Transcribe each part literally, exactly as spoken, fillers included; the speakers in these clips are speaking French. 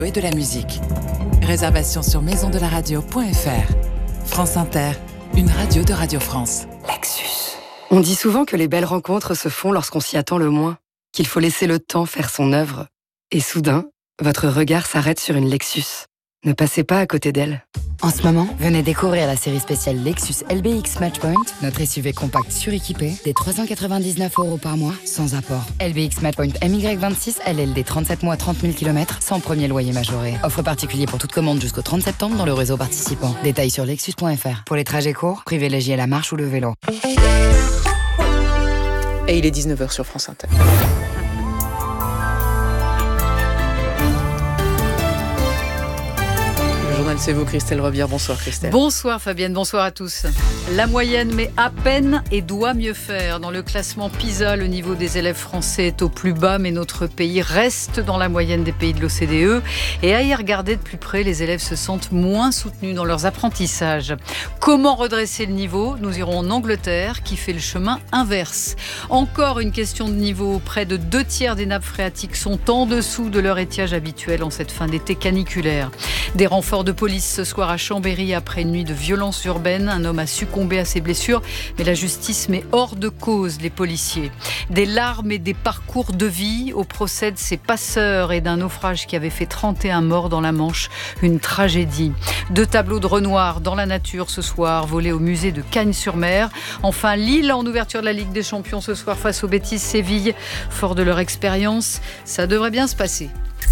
Et de la musique. Réservation sur maison de la radio point f r. France Inter, une radio de Radio France. Lexus. On dit souvent que les belles rencontres se font lorsqu'on s'y attend le moins, qu'il faut laisser le temps faire son œuvre. Et soudain, votre regard s'arrête sur une Lexus. Ne passez pas à côté d'elle. En ce moment, venez découvrir la série spéciale Lexus L B X Matchpoint, notre S U V compact suréquipé, des trois cent quatre-vingt-dix-neuf euros par mois, sans apport. L B X Matchpoint M Y vingt-six, L L D trente-sept mois, trente mille kilomètres, sans premier loyer majoré. Offre particulier pour toute commande jusqu'au trente septembre dans le réseau participant. Détails sur lexus point f r. Pour les trajets courts, privilégiez la marche ou le vélo. Et il est dix-neuf heures sur France Inter. C'est vous, Christelle Rebière. Bonsoir, Christelle. Bonsoir, Fabienne. Bonsoir à tous. La moyenne met à peine et doit mieux faire. Dans le classement PISA, le niveau des élèves français est au plus bas, mais notre pays reste dans la moyenne des pays de l'O C D E. Et à y regarder de plus près, les élèves se sentent moins soutenus dans leurs apprentissages. Comment redresser le niveau ? Nous irons en Angleterre, qui fait le chemin inverse. Encore une question de niveau. Près de deux tiers des nappes phréatiques sont en dessous de leur étiage habituel en cette fin d'été caniculaire. Des renforts de police ce soir à Chambéry après une nuit de violence urbaine. Un homme a succombé à ses blessures, mais la justice met hors de cause les policiers. Des larmes et des parcours de vie au procès de ces passeurs et d'un naufrage qui avait fait trente et un morts dans la Manche. Une tragédie. Deux tableaux de Renoir dans la nature ce soir, volés au musée de Cagnes-sur-Mer. Enfin, Lille en ouverture de la Ligue des Champions ce soir face au Betis Séville. Fort de leur expérience, ça devrait bien se passer.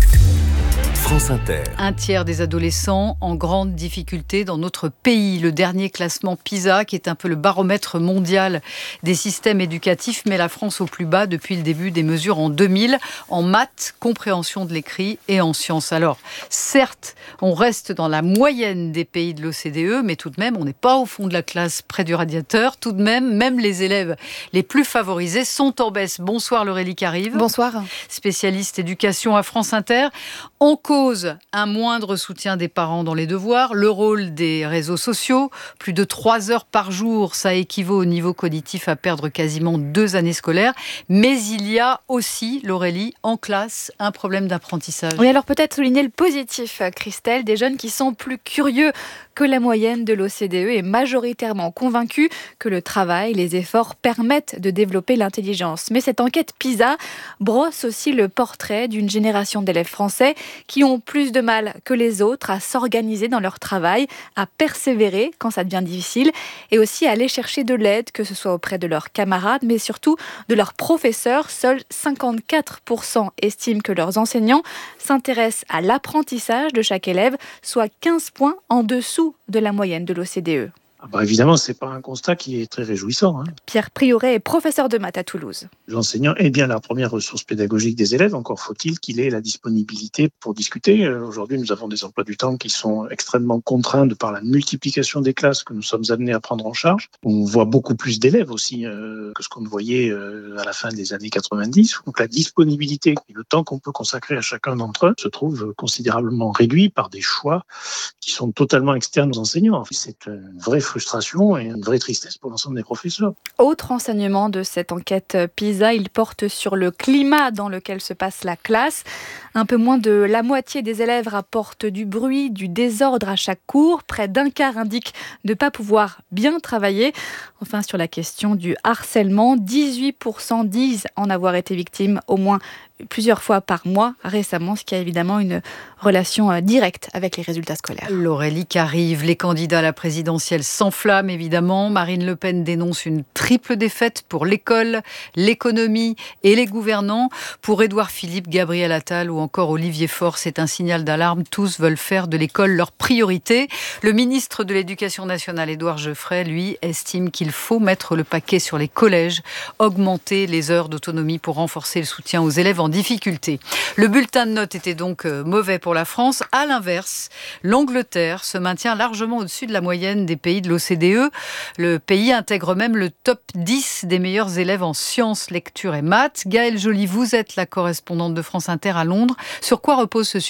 France Inter. Un tiers des adolescents en grande difficulté dans notre pays. Le dernier classement PISA, qui est un peu le baromètre mondial des systèmes éducatifs, met la France au plus bas depuis le début des mesures en deux mille, en maths, compréhension de l'écrit et en sciences. Alors, certes, on reste dans la moyenne des pays de l'O C D E, mais tout de même, on n'est pas au fond de la classe près du radiateur. Tout de même, même les élèves les plus favorisés sont en baisse. Bonsoir Laurélie Carive. Bonsoir. Spécialiste éducation à France Inter. En cause, un moindre soutien des parents dans les devoirs, le rôle des réseaux sociaux, plus de trois heures par jour, ça équivaut au niveau cognitif à perdre quasiment deux années scolaires. Mais il y a aussi, Laurélie, en classe, un problème d'apprentissage. Oui, alors peut-être souligner le positif, Christelle, des jeunes qui sont plus curieux que la moyenne de l'O C D E et majoritairement convaincus que le travail, les efforts permettent de développer l'intelligence. Mais cette enquête PISA brosse aussi le portrait d'une génération d'élèves français qui ont plus de mal que les autres à s'organiser dans leur travail, à persévérer quand ça devient difficile et aussi à aller chercher de l'aide, que ce soit auprès de leurs camarades, mais surtout de leurs professeurs. Seuls cinquante-quatre pour cent estiment que leurs enseignants s'intéressent à l'apprentissage de chaque élève, soit quinze points en dessous de la moyenne de l'O C D E. Ah bah évidemment, ce n'est pas un constat qui est très réjouissant. Hein. Pierre Prioret est professeur de maths à Toulouse. L'enseignant est bien la première ressource pédagogique des élèves, encore faut-il qu'il ait la disponibilité pour discuter. Aujourd'hui, nous avons des emplois du temps qui sont extrêmement contraints de par la multiplication des classes que nous sommes amenés à prendre en charge. On voit beaucoup plus d'élèves aussi euh, que ce qu'on voyait euh, à la fin des années quatre-vingt-dix. Donc la disponibilité et le temps qu'on peut consacrer à chacun d'entre eux se trouve considérablement réduit par des choix qui sont totalement externes aux enseignants. C'est une vraie frustration et une vraie tristesse pour l'ensemble des professeurs. Autre enseignement de cette enquête PISA, il porte sur le climat dans lequel se passe la classe. Un peu moins de la moitié des élèves rapportent du bruit, du désordre à chaque cours. Près d'un quart indiquent de ne pas pouvoir bien travailler. Enfin, sur la question du harcèlement, dix-huit pour cent disent en avoir été victimes au moins plusieurs fois par mois récemment, ce qui a évidemment une relation directe avec les résultats scolaires. Laurélie Carive, les candidats à la présidentielle s'enflamment évidemment. Marine Le Pen dénonce une triple défaite pour l'école, l'économie et les gouvernants. Pour Édouard Philippe, Gabriel Attal ou encore Olivier Faure, c'est un signal d'alarme. Tous veulent faire de l'école leur priorité. Le ministre de l'Éducation nationale, Édouard Geoffrey, lui, estime qu'il faut mettre le paquet sur les collèges, augmenter les heures d'autonomie pour renforcer le soutien aux élèves en difficulté. Le bulletin de notes était donc mauvais pour la France. À l'inverse, l'Angleterre se maintient largement au-dessus de la moyenne des pays de l'O C D E. Le pays intègre même le top dix des meilleurs élèves en sciences, lecture et maths. Gaëlle Joly, vous êtes la correspondante de France Inter à Londres. Sur quoi repose ce succès ?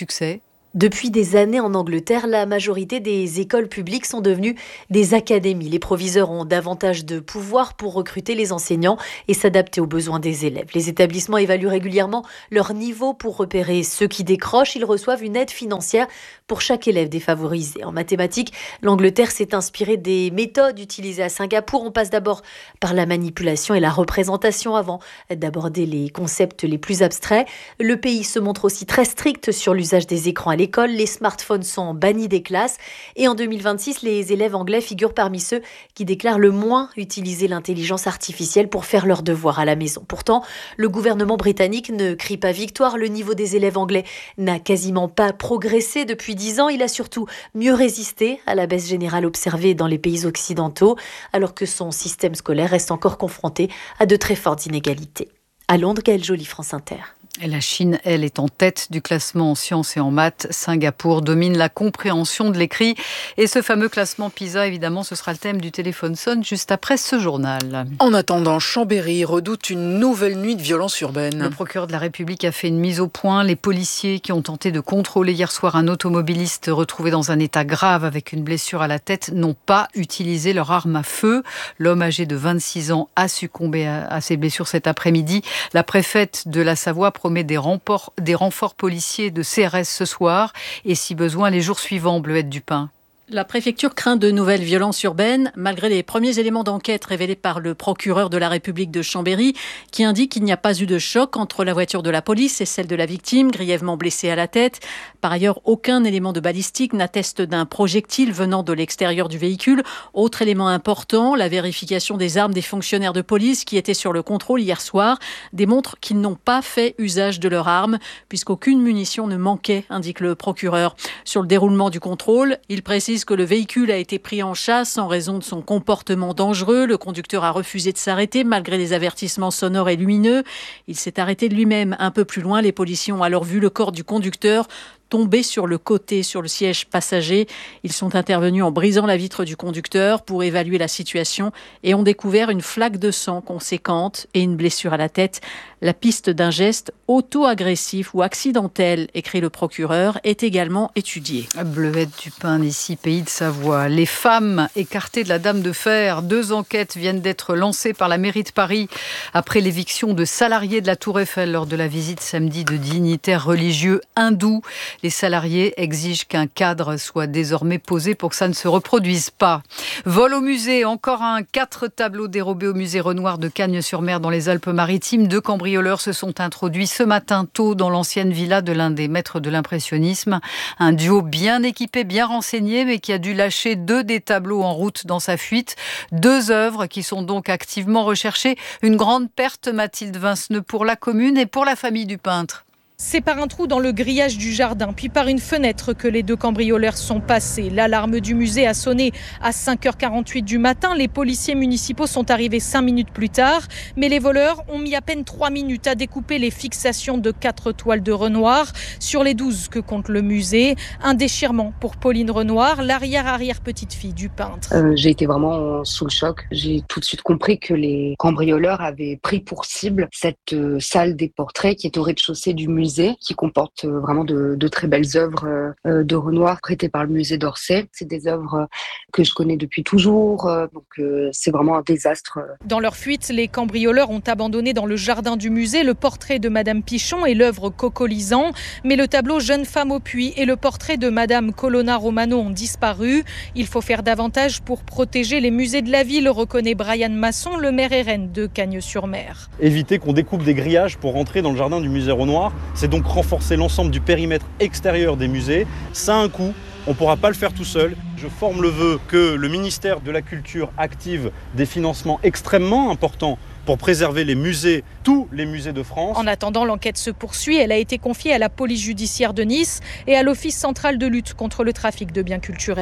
Depuis des années en Angleterre, la majorité des écoles publiques sont devenues des académies. Les proviseurs ont davantage de pouvoir pour recruter les enseignants et s'adapter aux besoins des élèves. Les établissements évaluent régulièrement leur niveau pour repérer ceux qui décrochent. Ils reçoivent une aide financière pour chaque élève défavorisé. En mathématiques, l'Angleterre s'est inspirée des méthodes utilisées à Singapour. On passe d'abord par la manipulation et la représentation avant d'aborder les concepts les plus abstraits. Le pays se montre aussi très strict sur l'usage des écrans à l'école. Les smartphones sont bannis des classes. Et en deux mille vingt-six, les élèves anglais figurent parmi ceux qui déclarent le moins utiliser l'intelligence artificielle pour faire leurs devoirs à la maison. Pourtant, le gouvernement britannique ne crie pas victoire. Le niveau des élèves anglais n'a quasiment pas progressé depuis dix ans. Il a surtout mieux résisté à la baisse générale observée dans les pays occidentaux, alors que son système scolaire reste encore confronté à de très fortes inégalités. À Londres, Gaëlle Joly, France Inter. Et la Chine, elle, est en tête du classement en sciences et en maths. Singapour domine la compréhension de l'écrit. Et ce fameux classement PISA, évidemment, ce sera le thème du Téléphone sonne juste après ce journal. En attendant, Chambéry redoute une nouvelle nuit de violence urbaine. Le procureur de la République a fait une mise au point. Les policiers qui ont tenté de contrôler hier soir un automobiliste retrouvé dans un état grave avec une blessure à la tête n'ont pas utilisé leur arme à feu. L'homme âgé de vingt-six ans a succombé à, à ses blessures cet après-midi. La préfète de la Savoie promet des renforts, des renforts policiers de C R S ce soir et si besoin les jours suivants, Bleuette Dupin. La préfecture craint de nouvelles violences urbaines, malgré les premiers éléments d'enquête révélés par le procureur de la République de Chambéry, qui indique qu'il n'y a pas eu de choc entre la voiture de la police et celle de la victime, grièvement blessée à la tête. Par ailleurs, aucun élément de balistique n'atteste d'un projectile venant de l'extérieur du véhicule. Autre élément important, la vérification des armes des fonctionnaires de police qui étaient sur le contrôle hier soir démontre qu'ils n'ont pas fait usage de leurs armes, puisqu'aucune munition ne manquait, indique le procureur. Sur le déroulement du contrôle, il précise que le véhicule a été pris en chasse en raison de son comportement dangereux. Le conducteur a refusé de s'arrêter malgré des avertissements sonores et lumineux. Il s'est arrêté de lui-même un peu plus loin. Les policiers ont alors vu le corps du conducteur tombés sur le côté, sur le siège passager. Ils sont intervenus en brisant la vitre du conducteur pour évaluer la situation et ont découvert une flaque de sang conséquente et une blessure à la tête. La piste d'un geste auto-agressif ou accidentel, écrit le procureur, est également étudiée. Bleuette Dupin, ici, Pays de Savoie. Les femmes écartées de la Dame de Fer. Deux enquêtes viennent d'être lancées par la mairie de Paris après l'éviction de salariés de la Tour Eiffel lors de la visite samedi de dignitaires religieux hindous. Les salariés exigent qu'un cadre soit désormais posé pour que ça ne se reproduise pas. Vol au musée, encore un. Quatre tableaux dérobés au musée Renoir de Cagnes-sur-Mer dans les Alpes-Maritimes. Deux cambrioleurs se sont introduits ce matin tôt dans l'ancienne villa de l'un des maîtres de l'impressionnisme. Un duo bien équipé, bien renseigné, mais qui a dû lâcher deux des tableaux en route dans sa fuite. Deux œuvres qui sont donc activement recherchées. Une grande perte, Mathilde Vinceneux, pour la commune et pour la famille du peintre. C'est par un trou dans le grillage du jardin, puis par une fenêtre que les deux cambrioleurs sont passés. L'alarme du musée a sonné à cinq heures quarante-huit du matin. Les policiers municipaux sont arrivés cinq minutes plus tard. Mais les voleurs ont mis à peine trois minutes à découper les fixations de quatre toiles de Renoir sur les douze que compte le musée. Un déchirement pour Pauline Renoir, l'arrière-arrière-petite-fille du peintre. Euh, j'ai été vraiment sous le choc. J'ai tout de suite compris que les cambrioleurs avaient pris pour cible cette euh, salle des portraits qui est au rez-de-chaussée du musée, qui comporte vraiment de, de très belles œuvres euh, de Renoir prêtées par le musée d'Orsay. C'est des œuvres que je connais depuis toujours, euh, donc euh, c'est vraiment un désastre. Dans leur fuite, les cambrioleurs ont abandonné dans le jardin du musée le portrait de Madame Pichon et l'œuvre Cocolisant, mais le tableau Jeune femme au puits et le portrait de Madame Colonna Romano ont disparu. Il faut faire davantage pour protéger les musées de la ville, reconnaît Brian Masson, le maire R N de Cagnes-sur-Mer. Éviter qu'on découpe des grillages pour rentrer dans le jardin du musée Renoir, c'est donc renforcer l'ensemble du périmètre extérieur des musées. Ça a un coût, on ne pourra pas le faire tout seul. Je forme le vœu que le ministère de la Culture active des financements extrêmement importants pour préserver les musées, tous les musées de France. En attendant, l'enquête se poursuit. Elle a été confiée à la police judiciaire de Nice et à l'Office central de lutte contre le trafic de biens culturels.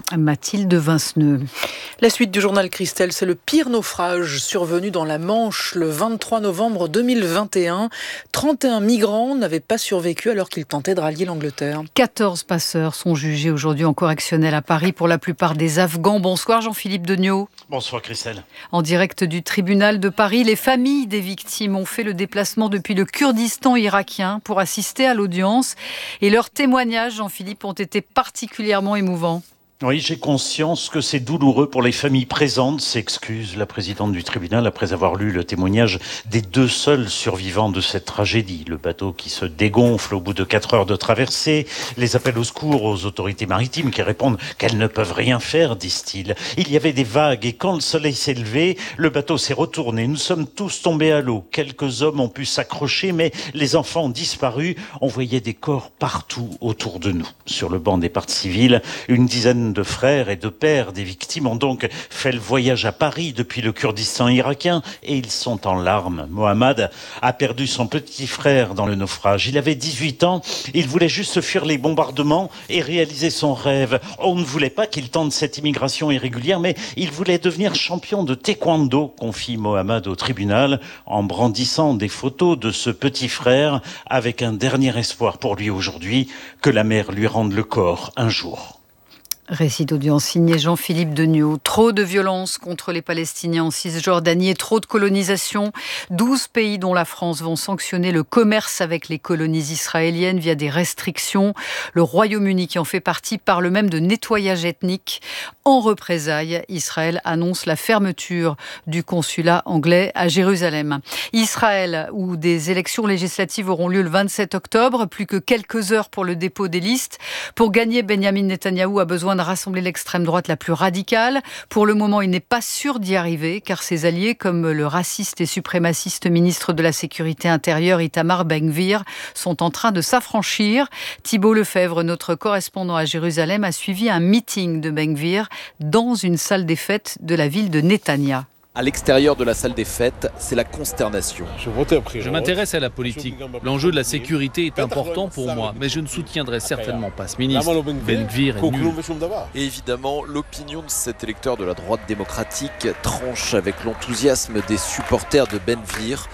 Mathilde Vinceneux. La suite du journal Christelle, c'est le pire naufrage survenu dans la Manche le vingt-trois novembre deux mille vingt et un. trente et un migrants n'avaient pas survécu alors qu'ils tentaient de rallier l'Angleterre. quatorze passeurs sont jugés aujourd'hui en correctionnel à Paris, pour la plupart des Afghans. Bonsoir Jean-Philippe Degnaud. Bonsoir Christelle. En direct du tribunal de Paris, les familles des victimes ont fait le déplacement depuis le Kurdistan irakien pour assister à l'audience. Et leurs témoignages, Jean-Philippe, ont été particulièrement émouvants. Oui, j'ai conscience que c'est douloureux pour les familles présentes, s'excuse la présidente du tribunal après avoir lu le témoignage des deux seuls survivants de cette tragédie. Le bateau qui se dégonfle au bout de quatre heures de traversée, les appels au secours aux autorités maritimes qui répondent qu'elles ne peuvent rien faire, disent-ils. Il y avait des vagues et quand le soleil s'est levé, le bateau s'est retourné. Nous sommes tous tombés à l'eau. Quelques hommes ont pu s'accrocher, mais les enfants ont disparu. On voyait des corps partout autour de nous. Sur le banc des parties civiles, une dizaine de frères et de pères des victimes ont donc fait le voyage à Paris depuis le Kurdistan irakien et ils sont en larmes. Mohamed a perdu son petit frère dans le naufrage. Il avait dix-huit ans, il voulait juste fuir les bombardements et réaliser son rêve. On ne voulait pas qu'il tente cette immigration irrégulière, mais il voulait devenir champion de taekwondo, confie Mohamed au tribunal, en brandissant des photos de ce petit frère avec un dernier espoir pour lui aujourd'hui, que la mer lui rende le corps un jour. Récit d'audience signé Jean-Philippe Degnaud. Trop de violence contre les Palestiniens en Cisjordanie et trop de colonisation. douze pays dont la France vont sanctionner le commerce avec les colonies israéliennes via des restrictions. Le Royaume-Uni, qui en fait partie, parle même de nettoyage ethnique. En représailles, Israël annonce la fermeture du consulat anglais à Jérusalem. Israël, où des élections législatives auront lieu le vingt-sept octobre, plus que quelques heures pour le dépôt des listes. Pour gagner, Benyamin Netanyahou a besoin de rassembler l'extrême droite la plus radicale. Pour le moment, il n'est pas sûr d'y arriver, car ses alliés, comme le raciste et suprémaciste ministre de la Sécurité intérieure Itamar Ben-Gvir, sont en train de s'affranchir. Thibault Lefebvre, notre correspondant à Jérusalem, a suivi un meeting de Ben-Gvir dans une salle des fêtes de la ville de Netanya. À l'extérieur de la salle des fêtes, c'est la consternation. Je m'intéresse à la politique. L'enjeu de la sécurité est important pour moi, mais je ne soutiendrai certainement pas ce ministre. Ben-Gvir est nul. Et évidemment, l'opinion de cet électeur de la droite démocratique tranche avec l'enthousiasme des supporters de Ben-Gvir.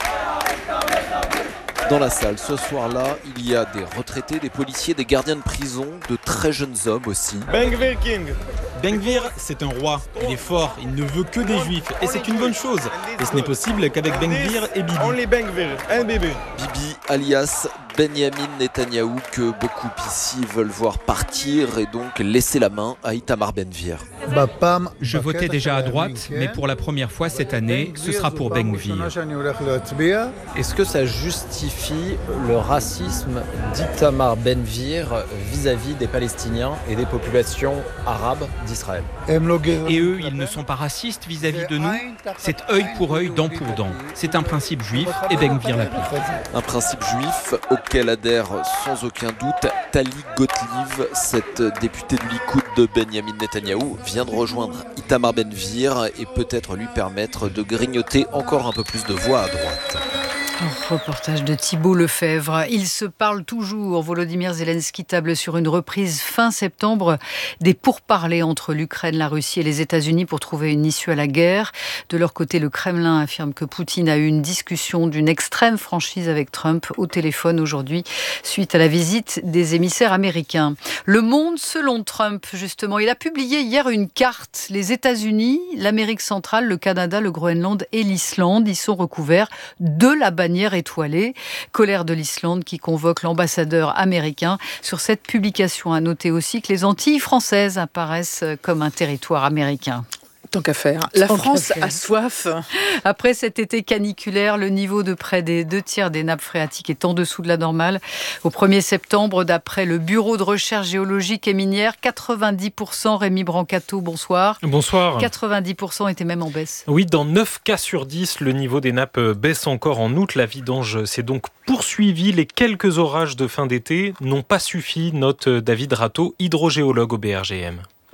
Dans la salle, ce soir-là, il y a des retraités, des policiers, des gardiens de prison, de très jeunes hommes aussi. Ben-Gvir King. Ben-Gvir, c'est un roi. Il est fort, il ne veut que des juifs. Et c'est une bonne chose. Et ce n'est possible qu'avec Ben-Gvir et Bibi. Only Ben-Gvir and Bibi. Bibi, alias Benyamin Netanyahou, que beaucoup ici veulent voir partir et donc laisser la main à Itamar Ben-Gvir. Je votais déjà à droite, mais pour la première fois cette année, ce sera pour Ben-Gvir. Est-ce que ça justifie le racisme d'Itamar Ben-Gvir vis-à-vis des Palestiniens et des populations arabes d'Israël? Et eux, ils ne sont pas racistes vis-à-vis de nous. C'est œil pour œil, dent pour dent. C'est un principe juif et Ben-Gvir l'applique. Un principe juif auquel adhère sans aucun doute Tali Gottlieb, cette députée du Likoud de Benyamin Netanyahou, vient de rejoindre Itamar Ben-Gvir et peut-être lui permettre de grignoter encore un peu plus de voix à droite. Reportage de Thibault Lefebvre. Ils se parlent toujours. Volodymyr Zelensky table sur une reprise fin septembre des pourparlers entre l'Ukraine, la Russie et les États-Unis pour trouver une issue à la guerre. De leur côté, le Kremlin affirme que Poutine a eu une discussion d'une extrême franchise avec Trump au téléphone aujourd'hui, suite à la visite des émissaires américains. Le Monde selon Trump, justement. Il a publié hier une carte. Les États-Unis, l'Amérique centrale, le Canada, le Groenland et l'Islande y sont recouverts de la bannière étoilée. Colère de l'Islande qui convoque l'ambassadeur américain. Sur cette publication, à noter aussi que les Antilles françaises apparaissent comme un territoire américain. Tant qu'à faire. La France a soif. Après cet été caniculaire, le niveau de près des deux tiers des nappes phréatiques est en dessous de la normale. Au premier septembre, d'après le Bureau de recherche géologique et minière, quatre-vingt-dix pour cent, Rémi Brancato, bonsoir. Bonsoir. quatre-vingt-dix pour cent étaient même en baisse. Oui, dans neuf cas sur dix, le niveau des nappes baisse encore en août. La vidange s'est donc poursuivie. Les quelques orages de fin d'été n'ont pas suffi, note David Rateau, hydrogéologue au B R G M.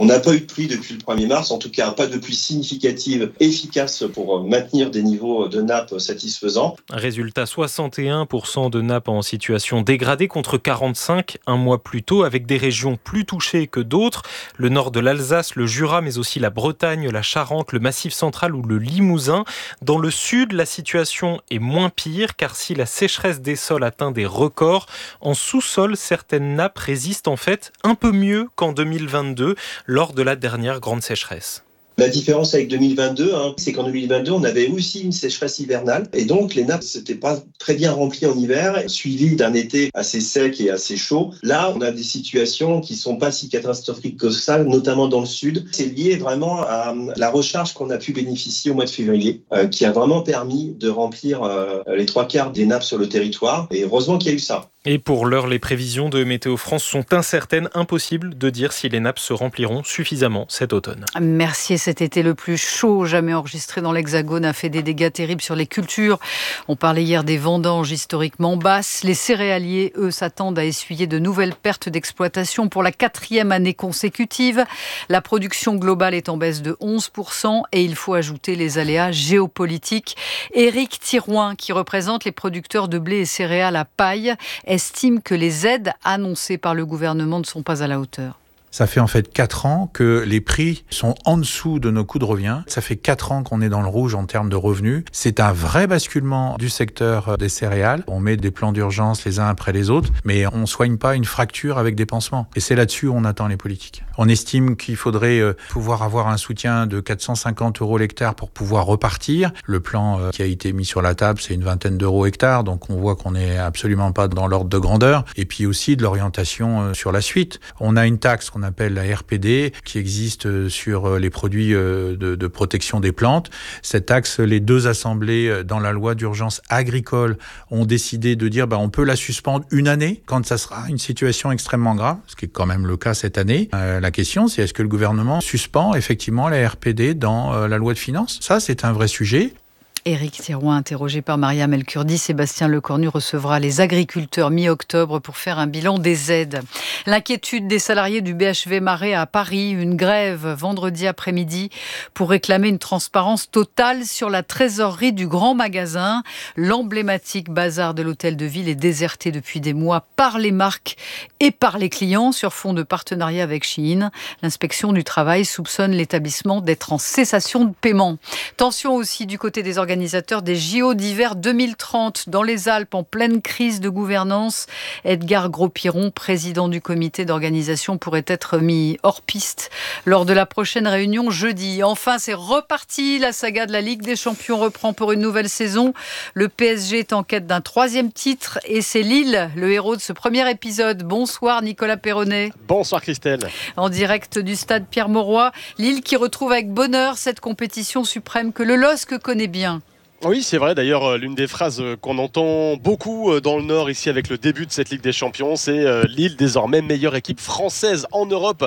On n'a pas eu de pluie depuis le premier mars, en tout cas pas de pluie significative, efficace pour maintenir des niveaux de nappe satisfaisants. Résultat, soixante et un pour cent de nappes en situation dégradée contre quarante-cinq un mois plus tôt, avec des régions plus touchées que d'autres. Le nord de l'Alsace, le Jura, mais aussi la Bretagne, la Charente, le Massif central ou le Limousin. Dans le sud, la situation est moins pire, car si la sécheresse des sols atteint des records, en sous-sol, certaines nappes résistent en fait un peu mieux qu'en deux mille vingt-deux, lors de la dernière grande sécheresse. La différence avec deux mille vingt-deux, hein, c'est qu'en deux mille vingt-deux, on avait aussi une sécheresse hivernale et donc les nappes s'étaient pas très bien remplies en hiver, suivies d'un été assez sec et assez chaud. Là, on a des situations qui sont pas si catastrophiques que ça, notamment dans le sud. C'est lié vraiment à la recharge qu'on a pu bénéficier au mois de février, euh, qui a vraiment permis de remplir euh, les trois quarts des nappes sur le territoire. Et heureusement qu'il y a eu ça. Et pour l'heure, les prévisions de Météo France sont incertaines, impossible de dire si les nappes se rempliront suffisamment cet automne. Mercier, cet été le plus chaud jamais enregistré dans l'Hexagone, a fait des dégâts terribles sur les cultures. On parlait hier des vendanges historiquement basses. Les céréaliers, eux, s'attendent à essuyer de nouvelles pertes d'exploitation pour la quatrième année consécutive. La production globale est en baisse de onze pour cent et il faut ajouter les aléas géopolitiques. Éric Thirouin, qui représente les producteurs de blé et céréales à paille, estime que les aides annoncées par le gouvernement ne sont pas à la hauteur. Ça fait en fait quatre ans que les prix sont en dessous de nos coûts de revient. Ça fait quatre ans qu'on est dans le rouge en termes de revenus. C'est un vrai basculement du secteur des céréales. On met des plans d'urgence les uns après les autres, mais on soigne pas une fracture avec des pansements. Et c'est là-dessus où on attend les politiques. On estime qu'il faudrait pouvoir avoir un soutien de quatre cent cinquante euros l'hectare pour pouvoir repartir. Le plan qui a été mis sur la table, c'est une vingtaine d'euros hectare, donc on voit qu'on n'est absolument pas dans l'ordre de grandeur. Et puis aussi de l'orientation sur la suite. On a une taxe qu'on appelle la R P D, qui existe sur les produits de, de protection des plantes. Cette taxe, les deux assemblées dans la loi d'urgence agricole ont décidé de dire bah, on peut la suspendre une année quand ça sera une situation extrêmement grave, ce qui est quand même le cas cette année. Euh, la question, c'est est-ce que le gouvernement suspend effectivement la R P D dans euh, la loi de finances ? Ça, c'est un vrai sujet. Éric Thirouin, interrogé par Mariam El Kurdi, Sébastien Lecornu recevra les agriculteurs mi-octobre pour faire un bilan des aides. L'inquiétude des salariés du B H V Marais à Paris, une grève vendredi après-midi pour réclamer une transparence totale sur la trésorerie du grand magasin. L'emblématique bazar de l'hôtel de ville est déserté depuis des mois par les marques et par les clients sur fond de partenariat avec Shein. L'inspection du travail soupçonne l'établissement d'être en cessation de paiement. Tension aussi du côté des organisateurs organisateurs des J O d'hiver deux mille trente dans les Alpes en pleine crise de gouvernance. Edgar Gros-Piron, président du comité d'organisation, pourrait être mis hors piste lors de la prochaine réunion jeudi. Enfin, c'est reparti. La saga de la Ligue des Champions reprend pour une nouvelle saison. Le P S G est en quête d'un troisième titre et c'est Lille, le héros de ce premier épisode. Bonsoir Nicolas Perronnet. Bonsoir Christelle. En direct du stade Pierre-Mauroy. Lille qui retrouve avec bonheur cette compétition suprême que le L O S C connaît bien. Oui, c'est vrai. D'ailleurs, l'une des phrases qu'on entend beaucoup dans le Nord, ici, avec le début de cette Ligue des Champions, c'est Lille, désormais meilleure équipe française en Europe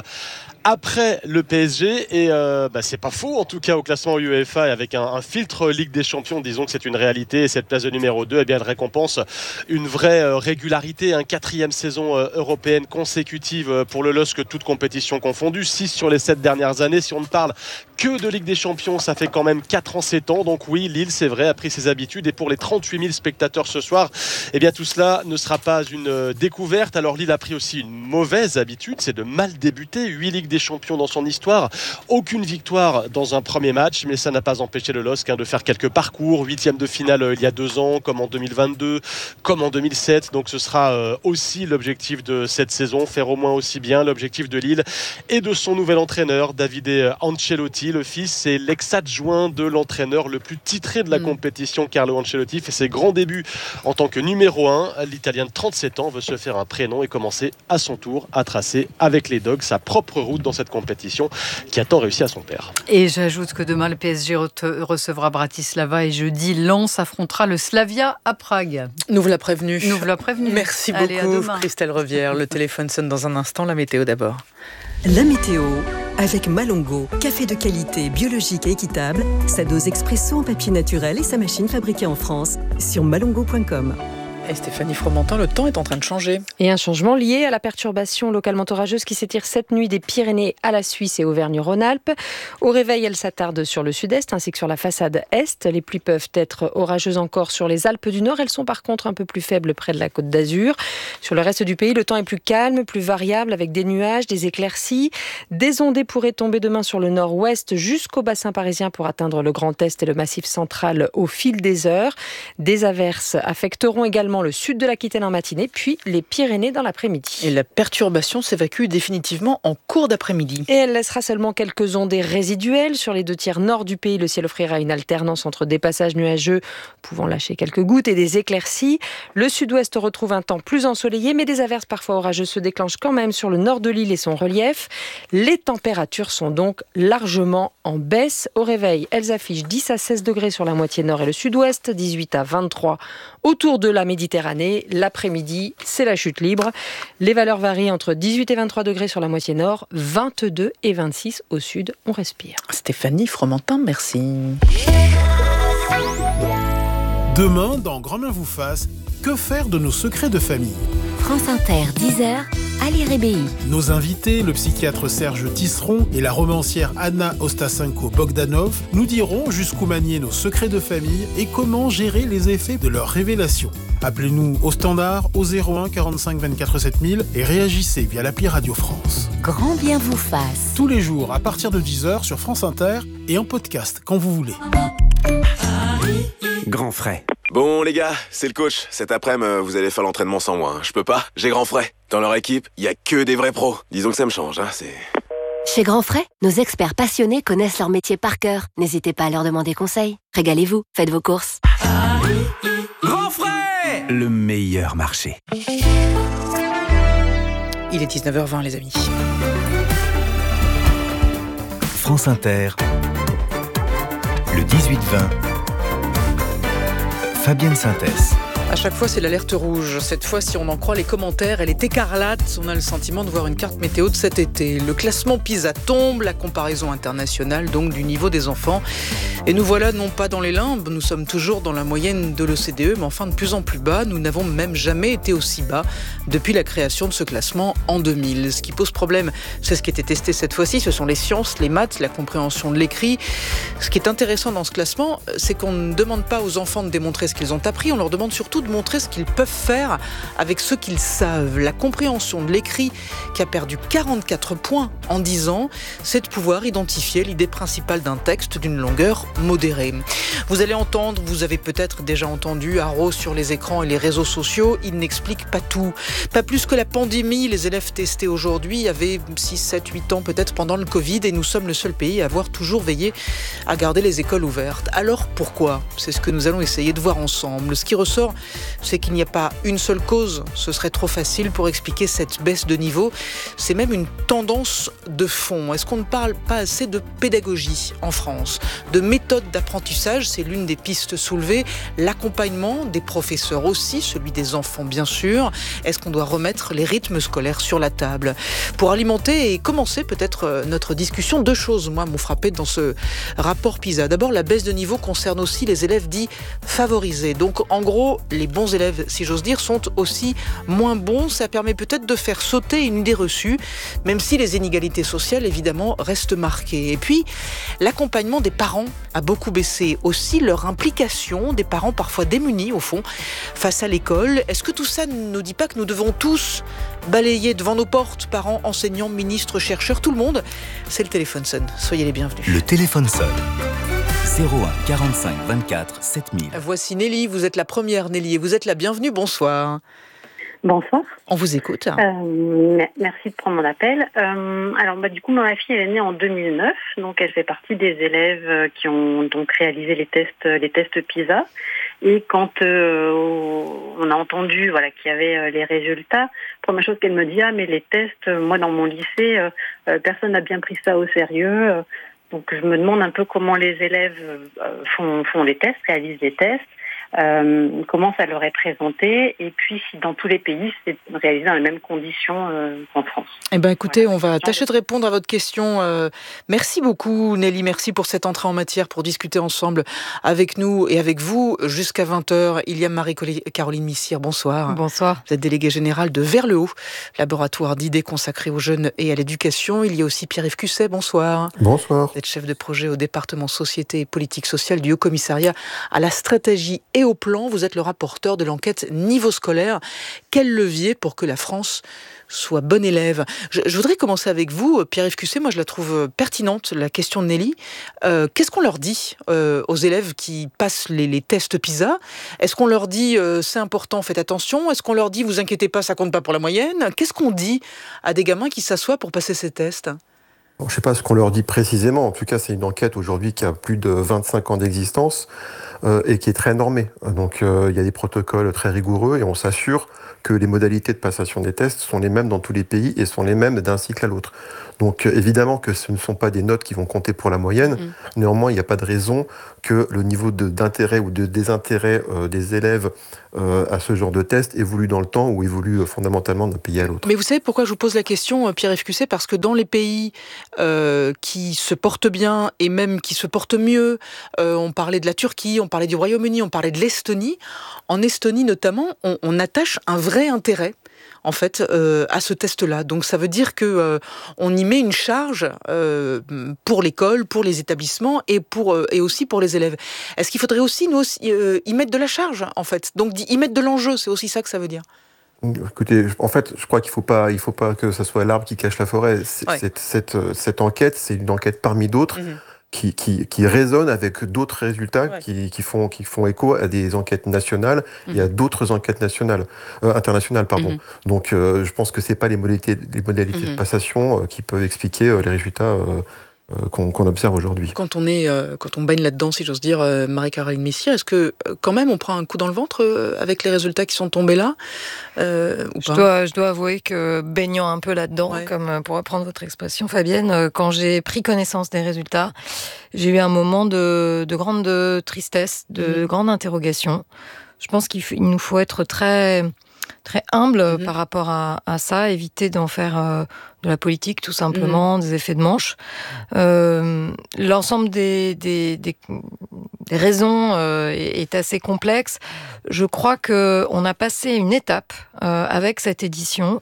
après le P S G. Et euh, bah, c'est pas faux, en tout cas, au classement UEFA, et avec un, un filtre Ligue des Champions, disons que c'est une réalité. Et cette place de numéro deux, eh bien, elle récompense une vraie euh, régularité. Une quatrième saison euh, européenne consécutive euh, pour le L O S C, toute compétition confondue. six sur les sept dernières années. Si on ne parle que de Ligue des Champions, ça fait quand même quatre ans, sept ans. Donc oui, Lille, c'est vrai, a pris ses habitudes. Et pour les trente-huit mille spectateurs ce soir, eh bien, tout cela ne sera pas une euh, découverte. Alors Lille a pris aussi une mauvaise habitude, c'est de mal débuter. huit Ligues des Champions dans son histoire, aucune victoire dans un premier match, mais ça n'a pas empêché le L O S C hein, de faire quelques parcours. Huitième de finale euh, il y a deux ans, comme en deux mille vingt-deux, comme en deux mille sept. Donc ce sera euh, aussi l'objectif de cette saison, faire au moins aussi bien. L'objectif de Lille et de son nouvel entraîneur, Davide Ancelotti. Le fils, c'est l'ex-adjoint de l'entraîneur le plus titré de la mmh. compétition, Carlo Ancelotti, fait ses grands débuts en tant que numéro un. L'Italien de trente-sept ans veut se faire un prénom et commencer à son tour à tracer avec les Dogs sa propre route dans cette compétition qui a tant réussi à son père. Et j'ajoute que demain le P S G recevra Bratislava et jeudi Lens affrontera le Slavia à Prague. Nous vous l'a prévenu. Nous vous l'a prévenu. Merci Allez, beaucoup Christelle Revière. Le téléphone sonne dans un instant. La météo d'abord. La météo avec Malongo, café de qualité biologique et équitable, sa dose expresso en papier naturel et sa machine fabriquée en France sur malongo point com. Et Stéphanie Fromentin, le temps est en train de changer. Et un changement lié à la perturbation localement orageuse qui s'étire cette nuit des Pyrénées à la Suisse et Auvergne-Rhône-Alpes. Au réveil, elle s'attarde sur le sud-est ainsi que sur la façade est. Les pluies peuvent être orageuses encore sur les Alpes du Nord. Elles sont par contre un peu plus faibles près de la Côte d'Azur. Sur le reste du pays, le temps est plus calme, plus variable avec des nuages, des éclaircies. Des ondées pourraient tomber demain sur le nord-ouest jusqu'au bassin parisien pour atteindre le Grand Est et le Massif central au fil des heures. Des averses affecteront également le sud de l'Aquitaine en matinée, puis les Pyrénées dans l'après-midi. Et la perturbation s'évacue définitivement en cours d'après-midi. Et elle laissera seulement quelques ondées résiduelles. Sur les deux tiers nord du pays, le ciel offrira une alternance entre des passages nuageux pouvant lâcher quelques gouttes et des éclaircies. Le sud-ouest retrouve un temps plus ensoleillé, mais des averses parfois orageuses se déclenchent quand même sur le nord de l'île et son relief. Les températures sont donc largement en baisse. Au réveil, elles affichent dix à seize degrés sur la moitié nord et le sud-ouest, dix-huit à vingt-trois autour de la Méditerranée. L'après-midi, c'est la chute libre. Les valeurs varient entre dix-huit et vingt-trois degrés sur la moitié nord, vingt-deux et vingt-six au sud. On respire. Stéphanie Fromentin, merci. Demain, dans Grand-Mère vous fasse, que faire de nos secrets de famille ? France Inter, dix heures, Ali Rébéi. Nos invités, le psychiatre Serge Tisseron et la romancière Anna Ostasenko-Bogdanov, nous diront jusqu'où manier nos secrets de famille et comment gérer les effets de leurs révélations. Appelez-nous au standard au zéro un quarante-cinq vingt-quatre sept mille et réagissez via l'appli Radio France. Grand bien vous fasse. Tous les jours à partir de dix heures sur France Inter et en podcast quand vous voulez. Grand frais. Bon les gars, c'est le coach. Cet après-midi, vous allez faire l'entraînement sans moi. Hein. Je peux pas, j'ai grand frais. Dans leur équipe, il y a que des vrais pros. Disons que ça me change, hein, c'est... Chez Grand Frais, nos experts passionnés connaissent leur métier par cœur. N'hésitez pas à leur demander conseil. Régalez-vous, faites vos courses. Grand frais, le meilleur marché. Il est dix-neuf heures vingt les amis. France Inter, le dix-huit vingt. Fabienne Synthèse. À chaque fois, c'est l'alerte rouge. Cette fois, si on en croit les commentaires, elle est écarlate. On a le sentiment de voir une carte météo de cet été. Le classement PISA tombe, la comparaison internationale donc du niveau des enfants. Et nous voilà non pas dans les limbes, nous sommes toujours dans la moyenne de l'O C D E, mais enfin de plus en plus bas. Nous n'avons même jamais été aussi bas depuis la création de ce classement en deux mille. Ce qui pose problème, c'est ce qui était testé cette fois-ci, ce sont les sciences, les maths, la compréhension de l'écrit. Ce qui est intéressant dans ce classement, c'est qu'on ne demande pas aux enfants de démontrer ce qu'ils ont appris, on leur demande surtout de montrer ce qu'ils peuvent faire avec ce qu'ils savent. La compréhension de l'écrit, qui a perdu quarante-quatre points en dix ans, c'est de pouvoir identifier l'idée principale d'un texte d'une longueur modérée. Vous allez entendre, vous avez peut-être déjà entendu Haro sur les écrans et les réseaux sociaux, il n'explique pas tout. Pas plus que la pandémie, les élèves testés aujourd'hui avaient six, sept, huit ans peut-être pendant le Covid et nous sommes le seul pays à avoir toujours veillé à garder les écoles ouvertes. Alors pourquoi ? C'est ce que nous allons essayer de voir ensemble. Ce qui ressort, c'est qu'il n'y a pas une seule cause, ce serait trop facile pour expliquer cette baisse de niveau. C'est même une tendance de fond. Est-ce qu'on ne parle pas assez de pédagogie en France, de méthode d'apprentissage, c'est l'une des pistes soulevées, l'accompagnement des professeurs aussi, celui des enfants bien sûr. Est-ce qu'on doit remettre les rythmes scolaires sur la table ? Pour alimenter et commencer peut-être notre discussion, deux choses, moi, m'ont frappé dans ce rapport PISA. D'abord, la baisse de niveau concerne aussi les élèves dits favorisés. Donc, en gros, les bons élèves, si j'ose dire, sont aussi moins bons. Ça permet peut-être de faire sauter une idée reçue, même si les inégalités sociales, évidemment, restent marquées. Et puis, l'accompagnement des parents a beaucoup baissé. Aussi, leur implication, des parents parfois démunis, au fond, face à l'école. Est-ce que tout ça ne nous dit pas que nous devons tous balayer devant nos portes, parents, enseignants, ministres, chercheurs, tout le monde ? C'est le téléphone sonne. Soyez les bienvenus. Le téléphone sonne. zéro un quarante-cinq vingt-quatre sept mille. Voici Nelly, vous êtes la première Nelly et vous êtes la bienvenue, bonsoir. Bonsoir. On vous écoute. Euh, merci de prendre mon appel. Euh, alors bah, du coup, ma fille elle est née en deux mille neuf, donc elle fait partie des élèves qui ont donc réalisé les tests, les tests PISA. Et quand euh, on a entendu voilà qu'il y avait les résultats, première chose qu'elle me dit, ah mais les tests, moi dans mon lycée, euh, personne n'a bien pris ça au sérieux. Donc je me demande un peu comment les élèves font, font les tests, réalisent les tests. euh, comment ça leur est présenté, et puis si dans tous les pays c'est réalisé dans les mêmes conditions euh, qu'en France. Eh ben, écoutez, voilà, on va tâcher de répondre à votre question. Euh, merci beaucoup Nelly, merci pour cette entrée en matière, pour discuter ensemble avec nous et avec vous jusqu'à vingt heures. Il y a Marie-Caroline Missire, bonsoir. Bonsoir. Vous êtes déléguée générale de Vers le Haut, laboratoire d'idées consacré aux jeunes et à l'éducation. Il y a aussi Pierre-Yves Cusset, bonsoir. Bonsoir. Vous êtes chef de projet au département société et politique sociale du Haut Commissariat à la stratégie et au plan. Vous êtes le rapporteur de l'enquête Niveau scolaire. Quel levier pour que la France soit bonne élève? Je, je voudrais commencer avec vous, Pierre-Yves Cusset. Moi, je la trouve pertinente, la question de Nelly. Euh, qu'est-ce qu'on leur dit euh, aux élèves qui passent les, les tests PISA? Est-ce qu'on leur dit euh, c'est important, faites attention? Est-ce qu'on leur dit vous inquiétez pas, ça compte pas pour la moyenne? Qu'est-ce qu'on dit à des gamins qui s'assoient pour passer ces tests? Bon, je ne sais pas ce qu'on leur dit précisément. En tout cas, c'est une enquête aujourd'hui qui a plus de vingt-cinq ans d'existence euh, et qui est très normée. Donc, euh, il y a des protocoles très rigoureux et on s'assure que les modalités de passation des tests sont les mêmes dans tous les pays et sont les mêmes d'un cycle à l'autre. Donc, euh, évidemment que ce ne sont pas des notes qui vont compter pour la moyenne. Mmh. Néanmoins, il n'y a pas de raison que le niveau de, d'intérêt ou de désintérêt euh, des élèves euh, à ce genre de test évolue dans le temps ou évolue euh, fondamentalement d'un pays à l'autre. Mais vous savez pourquoi je vous pose la question, Pierre-Yves Cusset? Parce que dans les pays euh, qui se portent bien et même qui se portent mieux, euh, on parlait de la Turquie, on parlait du Royaume-Uni, on parlait de l'Estonie. En Estonie notamment, on, on attache un vrai intérêt en fait, euh, à ce test-là. Donc ça veut dire que euh, on y met une charge euh, pour l'école, pour les établissements et pour euh, et aussi pour les élèves. Est-ce qu'il faudrait aussi nous aussi, euh, y mettre de la charge, en fait? Donc y mettre de l'enjeu, c'est aussi ça que ça veut dire. Écoutez, en fait, je crois qu'il faut pas, il faut pas que ça soit l'arbre qui cache la forêt. C'est, ouais. cette, cette, cette enquête, c'est une enquête parmi d'autres. Mmh. Qui, qui, qui résonne avec d'autres résultats ouais. qui, qui, font, qui font écho à des enquêtes nationales mmh. et à d'autres enquêtes nationales, euh, internationales. Pardon. Mmh. Donc euh, je pense que ce n'est pas les modalités, les modalités mmh. de passation euh, qui peuvent expliquer euh, les résultats euh, euh, qu'on, qu'on observe aujourd'hui. Quand on, est, euh, quand on baigne là-dedans, si j'ose dire, euh, Marie-Caroline Missire, est-ce que euh, quand même on prend un coup dans le ventre euh, avec les résultats qui sont tombés là euh, ou je, pas dois, je dois avouer que baignant un peu là-dedans, ouais. comme euh, pour reprendre votre expression Fabienne, euh, quand j'ai pris connaissance des résultats, j'ai eu un moment de, de grande tristesse, de mmh. grande interrogation. Je pense qu'il f- il nous faut être très, très humble mmh. par rapport à, à ça, éviter d'en faire euh, de la politique, tout simplement, mmh. des effets de manche. Euh, l'ensemble des, des, des, des raisons euh, est, est assez complexe. Je crois qu'on a passé une étape euh, avec cette édition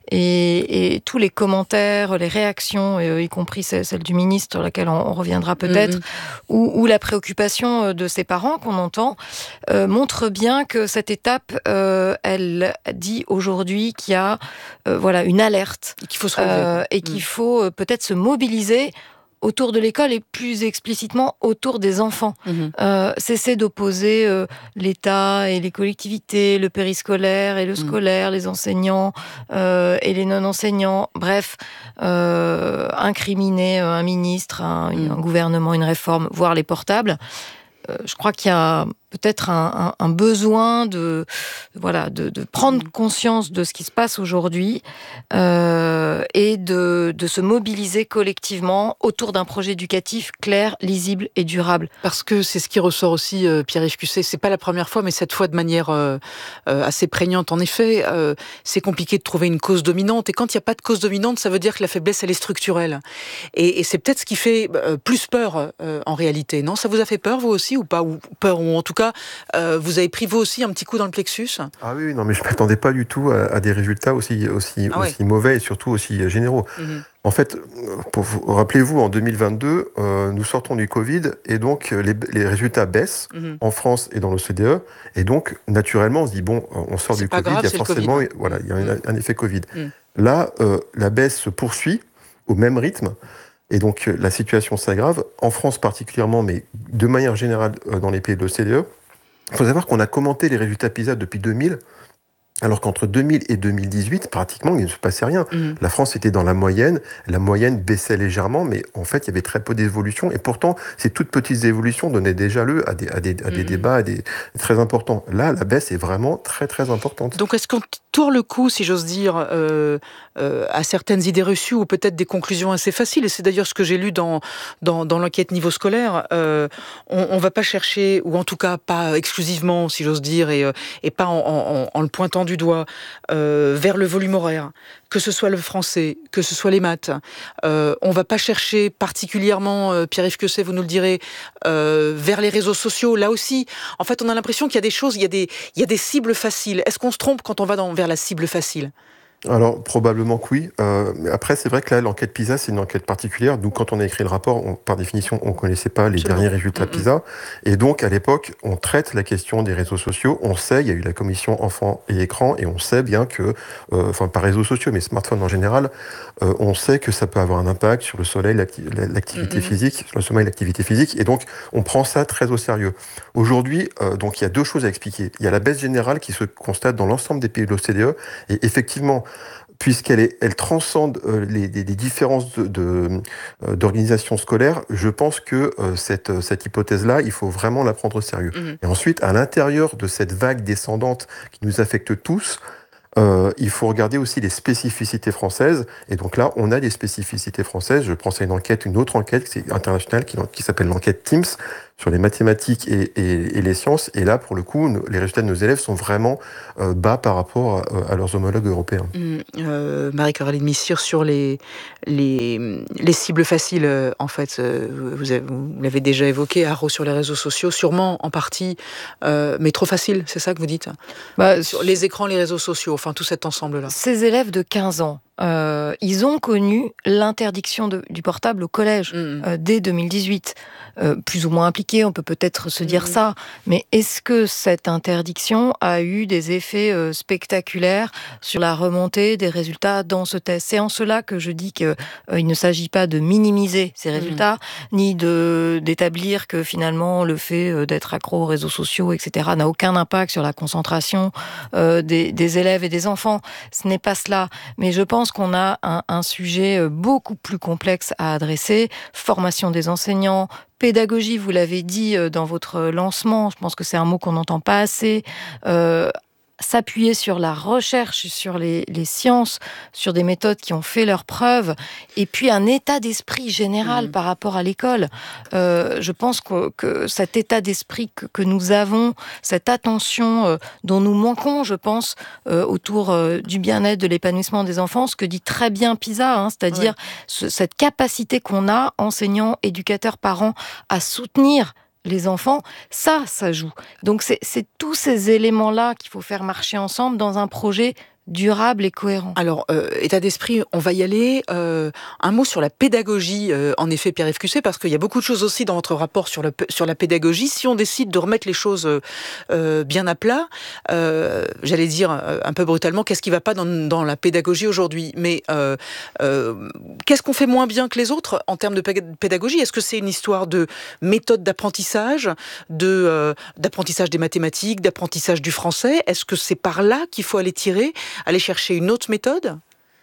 et, et tous les commentaires, les réactions, euh, y compris celle, celle du ministre, sur laquelle on, on reviendra peut-être, mmh. ou, ou la préoccupation de ses parents qu'on entend, euh, montrent bien que cette étape, euh, elle dit aujourd'hui qu'il y a euh, voilà, une alerte. Et qu'il faut se Euh, et qu'il faut euh, peut-être se mobiliser autour de l'école et plus explicitement autour des enfants. Mmh. Euh, cesser d'opposer euh, l'État et les collectivités, le périscolaire et le scolaire, mmh. les enseignants euh, et les non-enseignants. Bref, euh, incriminer un ministre, un, mmh. un gouvernement, une réforme, voire les portables. Euh, je crois qu'il y a peut-être un, un, un besoin de, voilà, de, de prendre conscience de ce qui se passe aujourd'hui euh, et de, de se mobiliser collectivement autour d'un projet éducatif clair, lisible et durable. Parce que c'est ce qui ressort aussi, euh, Pierre-Yves Cusset, c'est pas la première fois, mais cette fois de manière euh, euh, assez prégnante. En effet, euh, c'est compliqué de trouver une cause dominante, et quand il n'y a pas de cause dominante, ça veut dire que la faiblesse, elle est structurelle. Et, et c'est peut-être ce qui fait euh, plus peur euh, en réalité, non? Ça vous a fait peur, vous aussi, ou pas? Ou peur, ou en tout cas, Euh, vous avez pris vous aussi un petit coup dans le plexus? Ah oui, non, mais je ne m'attendais pas du tout à, à des résultats aussi, aussi, ah ouais. aussi mauvais et surtout aussi généraux. Mm-hmm. En fait, pour vous, rappelez-vous, en deux mille vingt-deux, euh, nous sortons du Covid et donc les, les résultats baissent mm-hmm. en France et dans l'O C D E. Et donc, naturellement, on se dit, bon, on sort c'est du Covid, grave, il y a forcément COVID. Voilà, il y a un, un effet Covid. Mm. Là, euh, la baisse se poursuit au même rythme. Et donc, euh, la situation s'aggrave, en France particulièrement, mais de manière générale euh, dans les pays de l'O C D E. Il faut savoir qu'on a commenté les résultats PISA depuis deux mille, Alors qu'entre deux mille et deux mille dix-huit, pratiquement, il ne se passait rien. Mmh. La France était dans la moyenne, la moyenne baissait légèrement, mais en fait, il y avait très peu d'évolution. Et pourtant, ces toutes petites évolutions donnaient déjà lieu à des, à des, à des mmh. débats à des, très importants. Là, la baisse est vraiment très, très importante. Donc, est-ce qu'on tourne le coup, si j'ose dire, euh, euh, à certaines idées reçues ou peut-être des conclusions assez faciles? Et c'est d'ailleurs ce que j'ai lu dans, dans, dans l'enquête niveau scolaire. Euh, on ne va pas chercher, ou en tout cas pas exclusivement, si j'ose dire, et, et pas en, en, en le pointant du doigt, euh, vers le volume horaire, que ce soit le français, que ce soit les maths. Euh, on ne va pas chercher particulièrement, euh, Pierre-Yves Queusset, vous nous le direz, euh, vers les réseaux sociaux. Là aussi, en fait, on a l'impression qu'il y a des choses, il y a des, il y a des cibles faciles. Est-ce qu'on se trompe quand on va dans, vers la cible facile ? Alors, probablement que oui. Euh, après, c'est vrai que là, l'enquête PISA, c'est une enquête particulière. Donc, quand on a écrit le rapport, on, par définition, on ne connaissait pas les Absolument. derniers résultats mm-hmm. PISA. Et donc, à l'époque, on traite la question des réseaux sociaux. On sait, il y a eu la commission enfants et écran, et on sait bien que, euh, enfin, pas réseaux sociaux, mais smartphones en général, euh, on sait que ça peut avoir un impact sur le soleil, l'acti- l'activité mm-hmm. physique, sur le sommeil, l'activité physique. Et donc, on prend ça très au sérieux. Aujourd'hui, euh, donc, il y a deux choses à expliquer. Il y a la baisse générale qui se constate dans l'ensemble des pays de l'O C D E. Et effectivement, puisqu'elle est, elle transcende euh, les, les, les différences de, de, euh, d'organisation scolaire, je pense que euh, cette, cette hypothèse-là, il faut vraiment la prendre au sérieux. Mmh. Et ensuite, à l'intérieur de cette vague descendante qui nous affecte tous, euh, il faut regarder aussi les spécificités françaises. Et donc là, on a des spécificités françaises. Je pense à une enquête, une autre enquête c'est internationale qui, qui s'appelle l'enquête Teams sur les mathématiques et, et, et les sciences. Et là, pour le coup, les résultats de nos élèves sont vraiment euh, bas par rapport à, à leurs homologues européens. Mmh, euh, Marie-Caroline Missire, sur les, les, les cibles faciles, euh, en fait, euh, vous, avez, vous l'avez déjà évoqué, Haro, sur les réseaux sociaux, sûrement en partie, euh, mais trop facile, c'est ça que vous dites bah, sur les écrans, les réseaux sociaux, enfin tout cet ensemble-là. Ces élèves de quinze ans, Euh, ils ont connu l'interdiction de, du portable au collège mmh. euh, dès deux mille dix-huit. Euh, plus ou moins impliqués, on peut peut-être se dire mmh. ça, mais est-ce que cette interdiction a eu des effets euh, spectaculaires sur la remontée des résultats dans ce test ? C'est en cela que je dis qu'il euh, ne s'agit pas de minimiser ces résultats, mmh. ni de, d'établir que finalement le fait euh, d'être accro aux réseaux sociaux, et cetera, n'a aucun impact sur la concentration euh, des, des élèves et des enfants. Ce n'est pas cela, mais je pense qu'on a un, un sujet beaucoup plus complexe à adresser. Formation des enseignants, pédagogie, vous l'avez dit dans votre lancement, je pense que c'est un mot qu'on n'entend pas assez. Euh, s'appuyer sur la recherche, sur les, les sciences, sur des méthodes qui ont fait leurs preuves, et puis un état d'esprit général mmh. par rapport à l'école. Euh, je pense que, que cet état d'esprit que, que nous avons, cette attention euh, dont nous manquons, je pense, euh, autour euh, du bien-être, de l'épanouissement des enfants, ce que dit très bien PISA, hein, c'est-à-dire ouais. ce, cette capacité qu'on a, enseignants, éducateurs, parents, à soutenir les enfants, ça, ça joue. Donc c'est, c'est tous ces éléments-là qu'il faut faire marcher ensemble dans un projet durable et cohérent. Alors, euh, état d'esprit, on va y aller. Euh, un mot sur la pédagogie, euh, en effet, Pierre-Yves Queusset, parce qu'il y a beaucoup de choses aussi dans votre rapport sur, le, sur la pédagogie. Si on décide de remettre les choses euh, bien à plat, euh, j'allais dire un peu brutalement, qu'est-ce qui ne va pas dans, dans la pédagogie aujourd'hui ? Mais euh, euh, qu'est-ce qu'on fait moins bien que les autres en termes de pédagogie ? Est-ce que c'est une histoire de méthode d'apprentissage, de, euh, d'apprentissage des mathématiques, d'apprentissage du français ? Est-ce que c'est par là qu'il faut aller tirer ? Aller chercher une autre méthode ?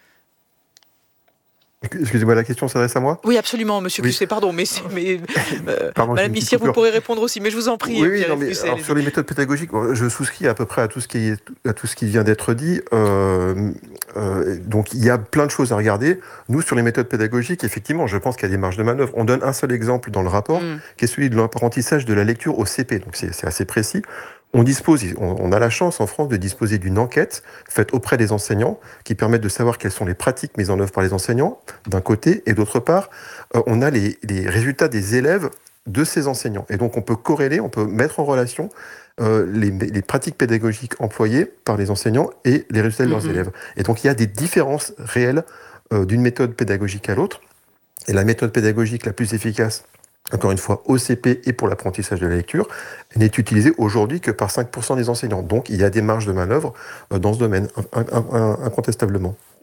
Excusez-moi, la question s'adresse à moi ? Oui, absolument, monsieur oui. Queusset, pardon, mais, mais euh, pardon, Madame Missire, vous pourrez répondre aussi, mais je vous en prie. Oui, oui non, mais, alors, sur les méthodes pédagogiques, je souscris à peu près à tout ce qui, est, à tout ce qui vient d'être dit. Euh, euh, donc, il y a plein de choses à regarder. Nous, sur les méthodes pédagogiques, effectivement, je pense qu'il y a des marges de manœuvre. On donne un seul exemple dans le rapport, mm. qui est celui de l'apprentissage de la lecture au C P. Donc, c'est, c'est assez précis. On dispose, on a la chance en France de disposer d'une enquête faite auprès des enseignants qui permettent de savoir quelles sont les pratiques mises en œuvre par les enseignants, d'un côté, et d'autre part, on a les, les résultats des élèves de ces enseignants. Et donc on peut corréler, on peut mettre en relation euh, les, les pratiques pédagogiques employées par les enseignants et les résultats de leurs mmh. élèves. Et donc il y a des différences réelles euh, d'une méthode pédagogique à l'autre. Et la méthode pédagogique la plus efficace, encore une fois, au C P et pour l'apprentissage de la lecture, n'est utilisée aujourd'hui que par cinq pour cent des enseignants. Donc, il y a des marges de manœuvre dans ce domaine, incontestablement.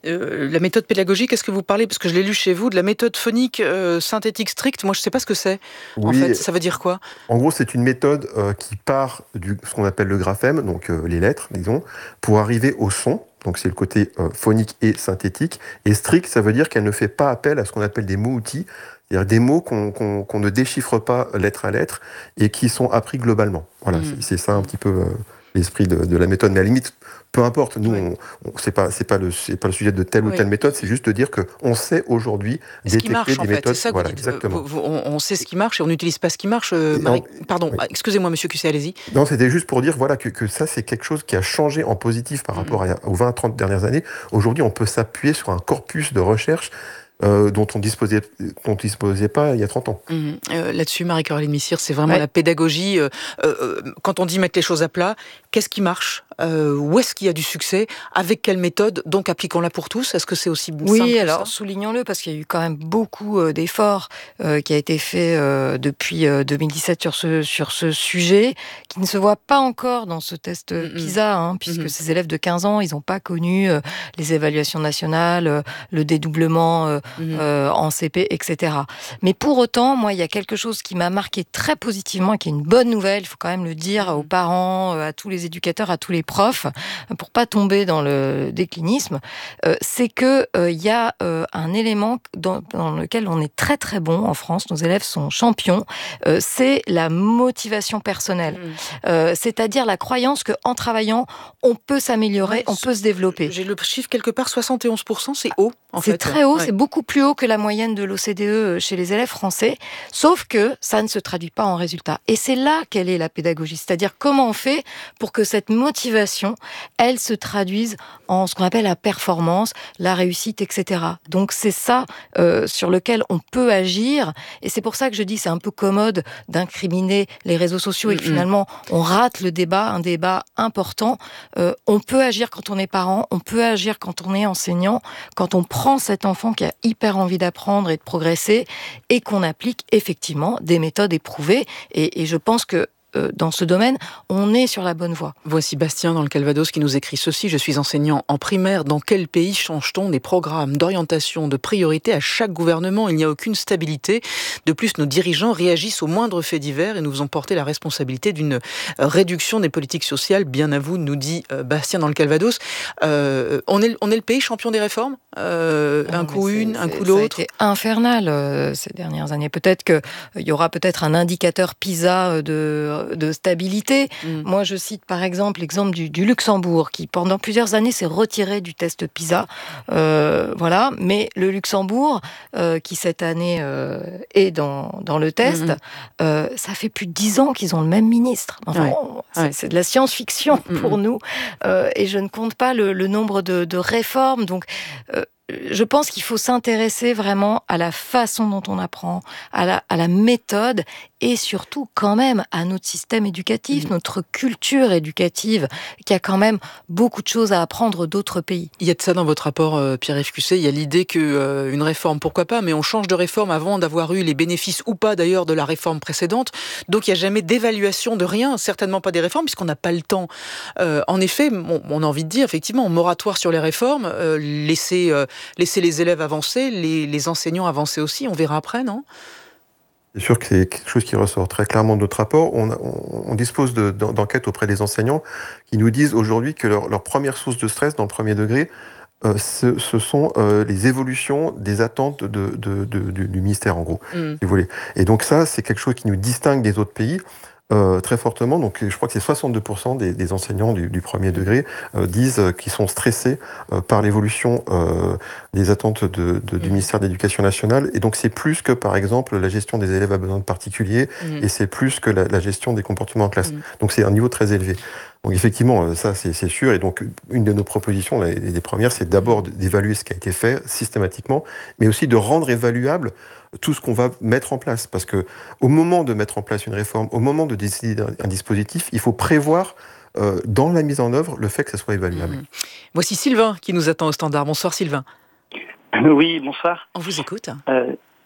Euh, la méthode pédagogique, est-ce que vous parlez, parce que je l'ai lu chez vous, de la méthode phonique euh, synthétique stricte? Moi, je ne sais pas ce que c'est. Oui, en fait, ça veut dire quoi? En gros, c'est une méthode euh, qui part de ce qu'on appelle le graphème, donc euh, les lettres, disons, pour arriver au son. Donc c'est le côté euh, phonique et synthétique. Et strict, ça veut dire qu'elle ne fait pas appel à ce qu'on appelle des mots-outils, c'est-à-dire des mots qu'on, qu'on, qu'on ne déchiffre pas lettre à lettre et qui sont appris globalement. Voilà, mmh. c'est, c'est ça un petit peu euh, l'esprit de, de la méthode. Mais à la limite, peu importe, nous, oui. on, on, c'est pas, c'est pas le, c'est pas le sujet de telle oui. ou telle méthode, c'est juste de dire qu'on sait aujourd'hui ce détecter marche, des en fait. méthodes. C'est ça que voilà, vous dites. exactement. Vous, vous, on, on sait ce qui marche et on n'utilise pas ce qui marche. Euh, Marie... non, Pardon, oui. excusez-moi, monsieur Cusset, allez-y. Non, c'était juste pour dire voilà, que, que ça, c'est quelque chose qui a changé en positif par mmh. rapport à, aux vingt à trente dernières années. Aujourd'hui, on peut s'appuyer sur un corpus de recherche Euh, dont on disposait, dont on disposait pas il y a trente ans. Mmh. Euh, là-dessus, Marie-Caroline Missire, c'est vraiment ouais. la pédagogie. Euh, euh, quand on dit mettre les choses à plat, qu'est-ce qui marche? euh, Où est-ce qu'il y a du succès? Avec quelle méthode? Donc appliquons-la pour tous. Est-ce que c'est aussi oui, simple Oui, alors ça soulignons-le, parce qu'il y a eu quand même beaucoup euh, d'efforts euh, qui a été fait euh, depuis euh, deux mille dix-sept sur ce, sur ce sujet, qui ne se voit pas encore dans ce test mmh. PISA, hein, puisque mmh. ces élèves de quinze ans, ils n'ont pas connu euh, les évaluations nationales, euh, le dédoublement euh, Mmh. Euh, en C P, et cetera. Mais pour autant, moi, il y a quelque chose qui m'a marqué très positivement, qui est une bonne nouvelle, il faut quand même le dire aux parents, à tous les éducateurs, à tous les profs, pour pas tomber dans le déclinisme, euh, c'est que il euh, y a euh, un élément dans, dans lequel on est très très bon en France, nos élèves sont champions, euh, c'est la motivation personnelle. Mmh. Euh, c'est-à-dire la croyance qu'en travaillant, on peut s'améliorer, ouais, on peut se développer. J'ai le chiffre quelque part, soixante et onze pour cent, c'est haut, en c'est fait. C'est très haut, ouais. c'est beaucoup plus haut que la moyenne de l'O C D E chez les élèves français, sauf que ça ne se traduit pas en résultats. Et c'est là qu'elle est la pédagogie, c'est-à-dire comment on fait pour que cette motivation, elle se traduise en ce qu'on appelle la performance, la réussite, et cetera. Donc c'est ça euh, sur lequel on peut agir, et c'est pour ça que je dis c'est un peu commode d'incriminer les réseaux sociaux et que finalement on rate le débat, un débat important. Euh, on peut agir quand on est parent, on peut agir quand on est enseignant, quand on prend cet enfant qui a hyper envie d'apprendre et de progresser et qu'on applique effectivement des méthodes éprouvées. Et, et je pense que euh, dans ce domaine, on est sur la bonne voie. Voici Bastien dans le Calvados qui nous écrit ceci. Je suis enseignant en primaire. Dans quel pays change-t-on des programmes d'orientation, de priorité à chaque gouvernement? Il n'y a aucune stabilité. De plus, nos dirigeants réagissent aux moindres faits divers et nous faisons porter la responsabilité d'une réduction des politiques sociales. Bien à vous, nous dit Bastien dans le Calvados. Euh, on, est, on est le pays champion des réformes euh, Un coup une, un coup l'autre. Ça a été infernal euh, ces dernières années. Peut-être qu'il euh, y aura peut-être un indicateur PISA de de stabilité. Mmh. Moi, je cite par exemple l'exemple du, du Luxembourg, qui pendant plusieurs années s'est retiré du test PISA. Euh, voilà. Mais le Luxembourg, euh, qui cette année euh, est dans, dans le test, mmh. euh, ça fait plus de dix ans qu'ils ont le même ministre. Enfin, ouais. on, c'est, ouais. c'est de la science-fiction mmh. pour nous. Euh, et je ne compte pas le, le nombre de, de réformes. Donc, euh, je pense qu'il faut s'intéresser vraiment à la façon dont on apprend, à la, à la méthode et surtout quand même à notre système éducatif, mmh. notre culture éducative, qui a quand même beaucoup de choses à apprendre d'autres pays. Il y a de ça dans votre rapport, euh, Pierre-Yves Cusset. Il y a l'idée qu'une euh, réforme, pourquoi pas, mais on change de réforme avant d'avoir eu les bénéfices ou pas d'ailleurs de la réforme précédente. Donc il n'y a jamais d'évaluation de rien, certainement pas des réformes, puisqu'on n'a pas le temps. Euh, en effet, on, on a envie de dire, effectivement, moratoire sur les réformes, euh, laisser... Euh, Laisser les élèves avancer, les, les enseignants avancer aussi, on verra après, non ? C'est sûr que c'est quelque chose qui ressort très clairement de notre rapport. On, on, on dispose de, d'enquêtes auprès des enseignants qui nous disent aujourd'hui que leur, leur première source de stress dans le premier degré, euh, ce, ce sont euh, les évolutions des attentes de, de, de, de, du ministère, en gros, mm. si vous voulez. Et donc ça, c'est quelque chose qui nous distingue des autres pays. Euh, très fortement, donc je crois que c'est soixante-deux pour cent des, des enseignants du, du premier degré euh, disent euh, qu'ils sont stressés euh, par l'évolution euh, des attentes de, de, du ministère de l'Éducation nationale, et donc c'est plus que par exemple la gestion des élèves à besoins particuliers, mmh. et c'est plus que la, la gestion des comportements en classe. Mmh. Donc c'est un niveau très élevé. Donc effectivement, ça c'est, c'est sûr, et donc une de nos propositions, les, les premières, c'est d'abord d'évaluer ce qui a été fait systématiquement, mais aussi de rendre évaluable tout ce qu'on va mettre en place. Parce que au moment de mettre en place une réforme, au moment de décider d'un dispositif, il faut prévoir euh, dans la mise en œuvre le fait que ça soit évaluable. Mmh. Voici Sylvain qui nous attend au standard. Bonsoir Sylvain. Oui, bonsoir. On vous écoute. Euh,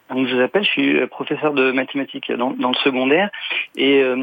Donc je vous appelle, je suis professeur de mathématiques dans, dans le secondaire et euh,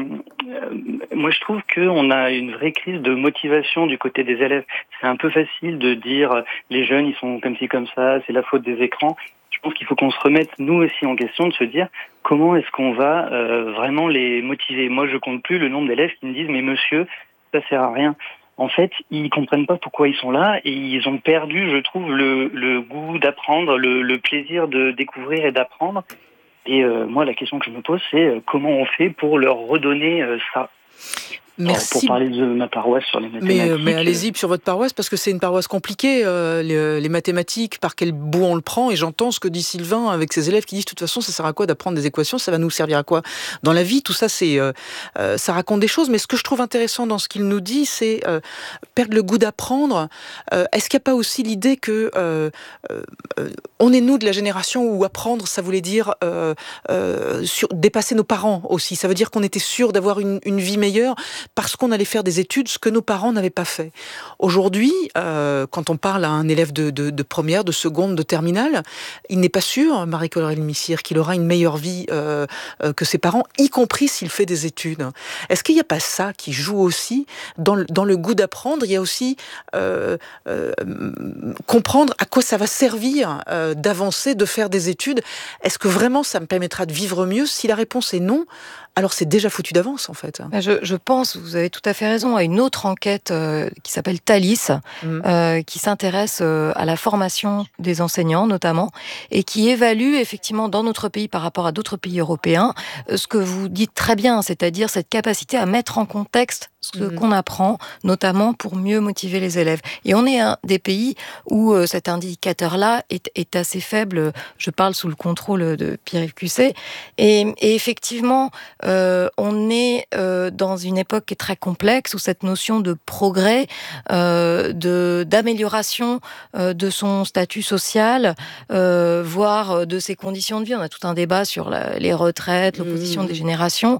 moi je trouve qu'on a une vraie crise de motivation du côté des élèves. C'est un peu facile de dire les jeunes ils sont comme ci comme ça, c'est la faute des écrans. Je pense qu'il faut qu'on se remette nous aussi en question de se dire comment est-ce qu'on va euh, vraiment les motiver. Moi je compte plus le nombre d'élèves qui me disent mais monsieur ça sert à rien. En fait, ils comprennent pas pourquoi ils sont là et ils ont perdu, je trouve, le, le goût d'apprendre, le, le plaisir de découvrir et d'apprendre. Et euh, moi, la question que je me pose, c'est euh, comment on fait pour leur redonner euh, ça. Merci. Alors, pour parler de ma paroisse sur les mathématiques. Mais, mais allez-y sur votre paroisse, parce que c'est une paroisse compliquée, euh, les, les mathématiques, par quel bout on le prend. Et j'entends ce que dit Sylvain avec ses élèves qui disent, de toute façon, ça sert à quoi d'apprendre des équations, ça va nous servir à quoi dans la vie. Tout ça, c'est, euh, euh, ça raconte des choses. Mais ce que je trouve intéressant dans ce qu'il nous dit, c'est euh, perdre le goût d'apprendre. Euh, est-ce qu'il n'y a pas aussi l'idée que euh, euh, on est, nous, de la génération où apprendre, ça voulait dire euh, euh, sur, dépasser nos parents aussi. Ça veut dire qu'on était sûr d'avoir une, une vie meilleure parce qu'on allait faire des études, ce que nos parents n'avaient pas fait. Aujourd'hui, euh, quand on parle à un élève de, de, de première, de seconde, de terminale, il n'est pas sûr, Marie-Coralie Missire, qu'il aura une meilleure vie euh, euh, que ses parents, y compris s'il fait des études. Est-ce qu'il n'y a pas ça qui joue aussi dans le, dans le goût d'apprendre? Il y a aussi euh, euh, comprendre à quoi ça va servir euh, d'avancer, de faire des études. Est-ce que vraiment ça me permettra de vivre mieux? Si la réponse est non, alors c'est déjà foutu d'avance en fait. Je, je pense, vous avez tout à fait raison, à une autre enquête euh, qui s'appelle Thalys, mmh. euh, qui s'intéresse euh, à la formation des enseignants notamment, et qui évalue effectivement dans notre pays par rapport à d'autres pays européens, euh, ce que vous dites très bien, c'est-à-dire cette capacité à mettre en contexte ce mmh. qu'on apprend, notamment pour mieux motiver les élèves. Et on est un des pays où euh, cet indicateur-là est, est assez faible. Je parle sous le contrôle de Pierre-Yves Cusset. Et, et effectivement, euh, on est euh, dans une époque qui est très complexe, où cette notion de progrès, euh, de, d'amélioration euh, de son statut social, euh, voire de ses conditions de vie, on a tout un débat sur la, les retraites, l'opposition mmh. des générations,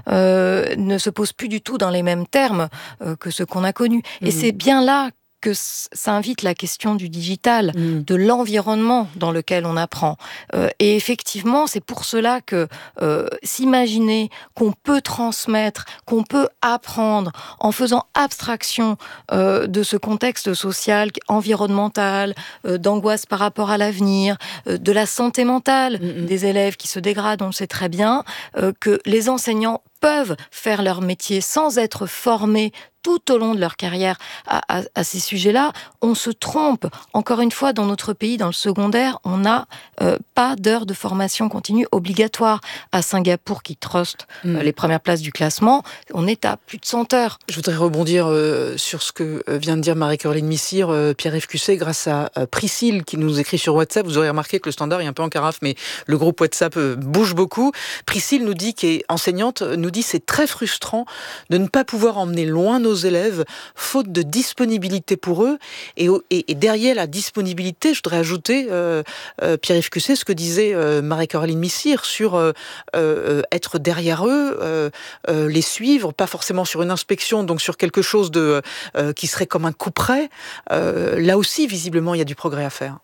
euh, ne se pose plus du tout dans les mêmes termes euh, que ce qu'on a connu. Mmh. Et c'est bien là que ça invite la question du digital, mmh. de l'environnement dans lequel on apprend. Euh, et effectivement, c'est pour cela que euh, s'imaginer qu'on peut transmettre, qu'on peut apprendre en faisant abstraction euh, de ce contexte social, environnemental, euh, d'angoisse par rapport à l'avenir, euh, de la santé mentale mmh. des élèves qui se dégradent, on le sait très bien, euh, que les enseignants peuvent faire leur métier sans être formés tout au long de leur carrière à, à, à ces sujets-là, on se trompe. Encore une fois, dans notre pays, dans le secondaire, on n'a euh, pas d'heures de formation continue obligatoire. À Singapour, qui truste mmh. euh, les premières places du classement, on est à plus de cent heures. Je voudrais rebondir euh, sur ce que vient de dire Marie-Caroline Missire, euh, Pierre-Yves Cusset, grâce à euh, Priscille, qui nous écrit sur WhatsApp. Vous aurez remarqué que le standard est un peu en carafe, mais le groupe WhatsApp euh, bouge beaucoup. Priscille nous dit, qui est enseignante, nous dit c'est très frustrant de ne pas pouvoir emmener loin nos élèves, faute de disponibilité pour eux. Et, et, et derrière la disponibilité, je voudrais ajouter, euh, euh, Pierre-Yves Cusset, ce que disait euh, Marie-Caroline Missire sur euh, euh, être derrière eux, euh, euh, les suivre, pas forcément sur une inspection, donc sur quelque chose de, euh, qui serait comme un coup près. Euh, là aussi, visiblement, il y a du progrès à faire.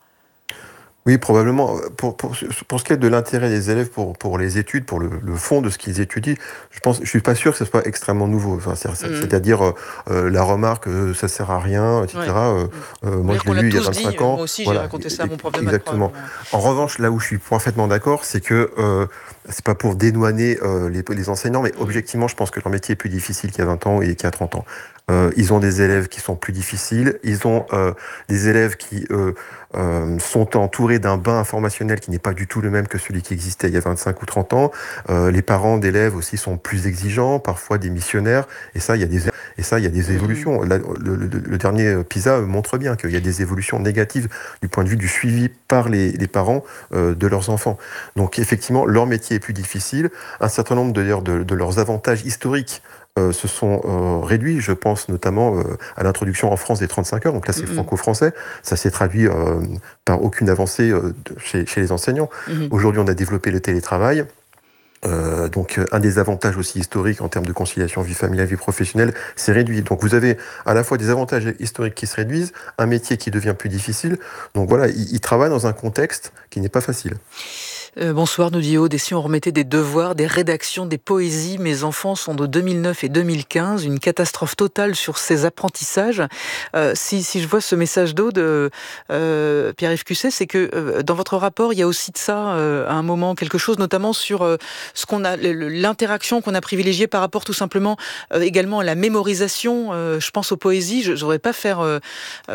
Oui, probablement. Pour, pour, pour ce qui est de l'intérêt des élèves pour, pour les études, pour le, le fond de ce qu'ils étudient, je pense, je suis pas sûr que ce soit extrêmement nouveau. Enfin, c'est, c'est, mmh. C'est-à-dire euh, la remarque euh, ça sert à rien, et cetera. Ouais. Euh, euh, moi, je l'ai lu il y a vingt-cinq ans. Moi aussi, voilà. J'ai raconté ça à mon prof de maths. Exactement. En revanche, là où je suis parfaitement d'accord, c'est que euh, c'est pas pour dédouaner euh, les, les enseignants, mais mmh. objectivement, je pense que leur métier est plus difficile qu'il y a vingt ans et qu'il y a trente ans. Euh, ils ont des élèves qui sont plus difficiles. Ils ont euh, des élèves qui euh, euh, sont entourés d'un bain informationnel qui n'est pas du tout le même que celui qui existait il y a vingt-cinq ou trente ans. Euh, les parents d'élèves aussi sont plus exigeants, parfois démissionnaires. Et ça, il y a des et ça, il y a des évolutions. La, le, le, le dernier PISA montre bien qu'il y a des évolutions négatives du point de vue du suivi par les, les parents euh, de leurs enfants. Donc, effectivement, leur métier est plus difficile. Un certain nombre de, de, de leurs avantages historiques Euh, se sont euh, réduits. Je pense notamment euh, à l'introduction en France des trente-cinq heures. Donc là, c'est mmh. franco-français. Ça s'est traduit euh, par aucune avancée euh, de, chez, chez les enseignants. Mmh. Aujourd'hui, on a développé le télétravail. Euh, donc, un des avantages aussi historiques en termes de conciliation vie familiale, vie professionnelle, c'est réduit. Donc, vous avez à la fois des avantages historiques qui se réduisent, un métier qui devient plus difficile. Donc voilà, ils, ils travaillent dans un contexte qui n'est pas facile. Euh, bonsoir, nous dit Aude. Et si on remettait des devoirs, des rédactions, des poésies, mes enfants sont de deux mille neuf et deux mille quinze, une catastrophe totale sur ces apprentissages. Euh, si, si je vois ce message d'Aude, euh, Pierre-Yves Cusset, c'est que euh, dans votre rapport, il y a aussi de ça, euh, à un moment, quelque chose, notamment sur euh, ce qu'on a, l'interaction qu'on a privilégiée par rapport tout simplement euh, également à la mémorisation. Euh, je pense aux poésies. Je ne voudrais pas faire euh,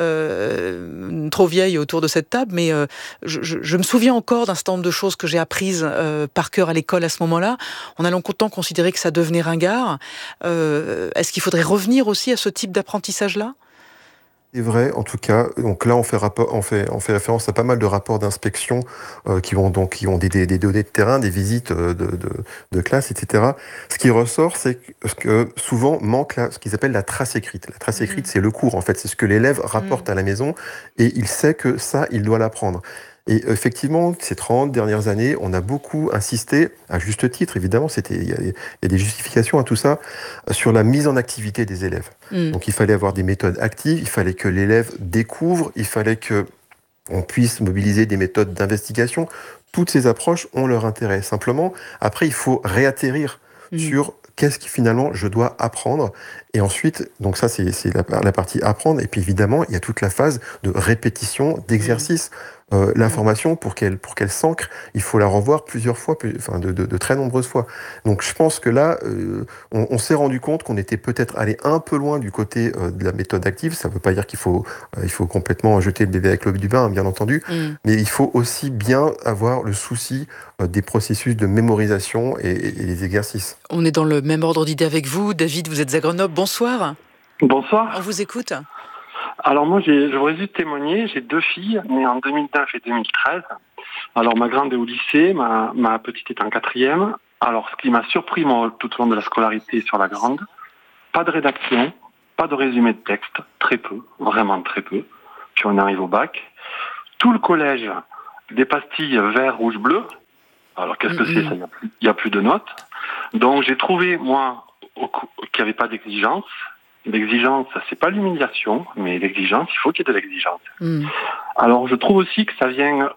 euh, trop vieille autour de cette table, mais euh, je, je, je me souviens encore d'un certain nombre de choses que j'ai apprises euh, par cœur à l'école à ce moment-là. On a longtemps considéré que ça devenait ringard. Euh, est-ce qu'il faudrait revenir aussi à ce type d'apprentissage-là ? C'est vrai, en tout cas. Donc là, on fait, rapport, on fait, on fait référence à pas mal de rapports d'inspection euh, qui vont donc qui ont des, des, des données de terrain, des visites de, de, de classe, et cetera. Ce qui ressort, c'est que souvent manque la, ce qu'ils appellent la trace écrite. La trace écrite, mmh. c'est le cours, en fait. C'est ce que l'élève rapporte mmh. à la maison et il sait que ça, il doit l'apprendre. Et effectivement, ces trente dernières années, on a beaucoup insisté, à juste titre, évidemment, c'était, il y a, il y a des justifications à tout ça, sur la mise en activité des élèves. Mmh. Donc il fallait avoir des méthodes actives, il fallait que l'élève découvre, il fallait que on puisse mobiliser des méthodes d'investigation. Toutes ces approches ont leur intérêt. Simplement, après, il faut réatterrir mmh. sur qu'est-ce que finalement je dois apprendre. Et ensuite, donc ça, c'est, c'est la, la partie apprendre. Et puis évidemment, il y a toute la phase de répétition, d'exercice. Mmh. Euh, l'information, pour qu'elle, pour qu'elle s'ancre, il faut la revoir plusieurs fois, plus, enfin de, de, de très nombreuses fois. Donc je pense que là, euh, on, on s'est rendu compte qu'on était peut-être allé un peu loin du côté euh, de la méthode active. Ça ne veut pas dire qu'il faut, euh, il faut complètement jeter le bébé avec l'eau du bain, hein, bien entendu, mm. mais il faut aussi bien avoir le souci euh, des processus de mémorisation et, et, et les exercices. On est dans le même ordre d'idée avec vous. David, vous êtes à Grenoble. Bonsoir. Bonsoir. On vous écoute. Alors moi, j'ai, je voudrais juste témoigner, j'ai deux filles, nées en deux mille neuf et deux mille treize. Alors ma grande est au lycée, ma, ma petite est en quatrième. Alors ce qui m'a surpris moi, tout au long de la scolarité sur la grande, pas de rédaction, pas de résumé de texte, très peu, vraiment très peu. Puis on arrive au bac. Tout le collège, des pastilles vert, rouge, bleu. Alors qu'est-ce que mm-hmm. c'est ça ? Il n'y a, a plus de notes. Donc j'ai trouvé, moi, au, qu'il n'y avait pas d'exigence. L'exigence, c'est pas l'humiliation, mais l'exigence, il faut qu'il y ait de l'exigence. Mmh. Alors, je trouve aussi que ça vient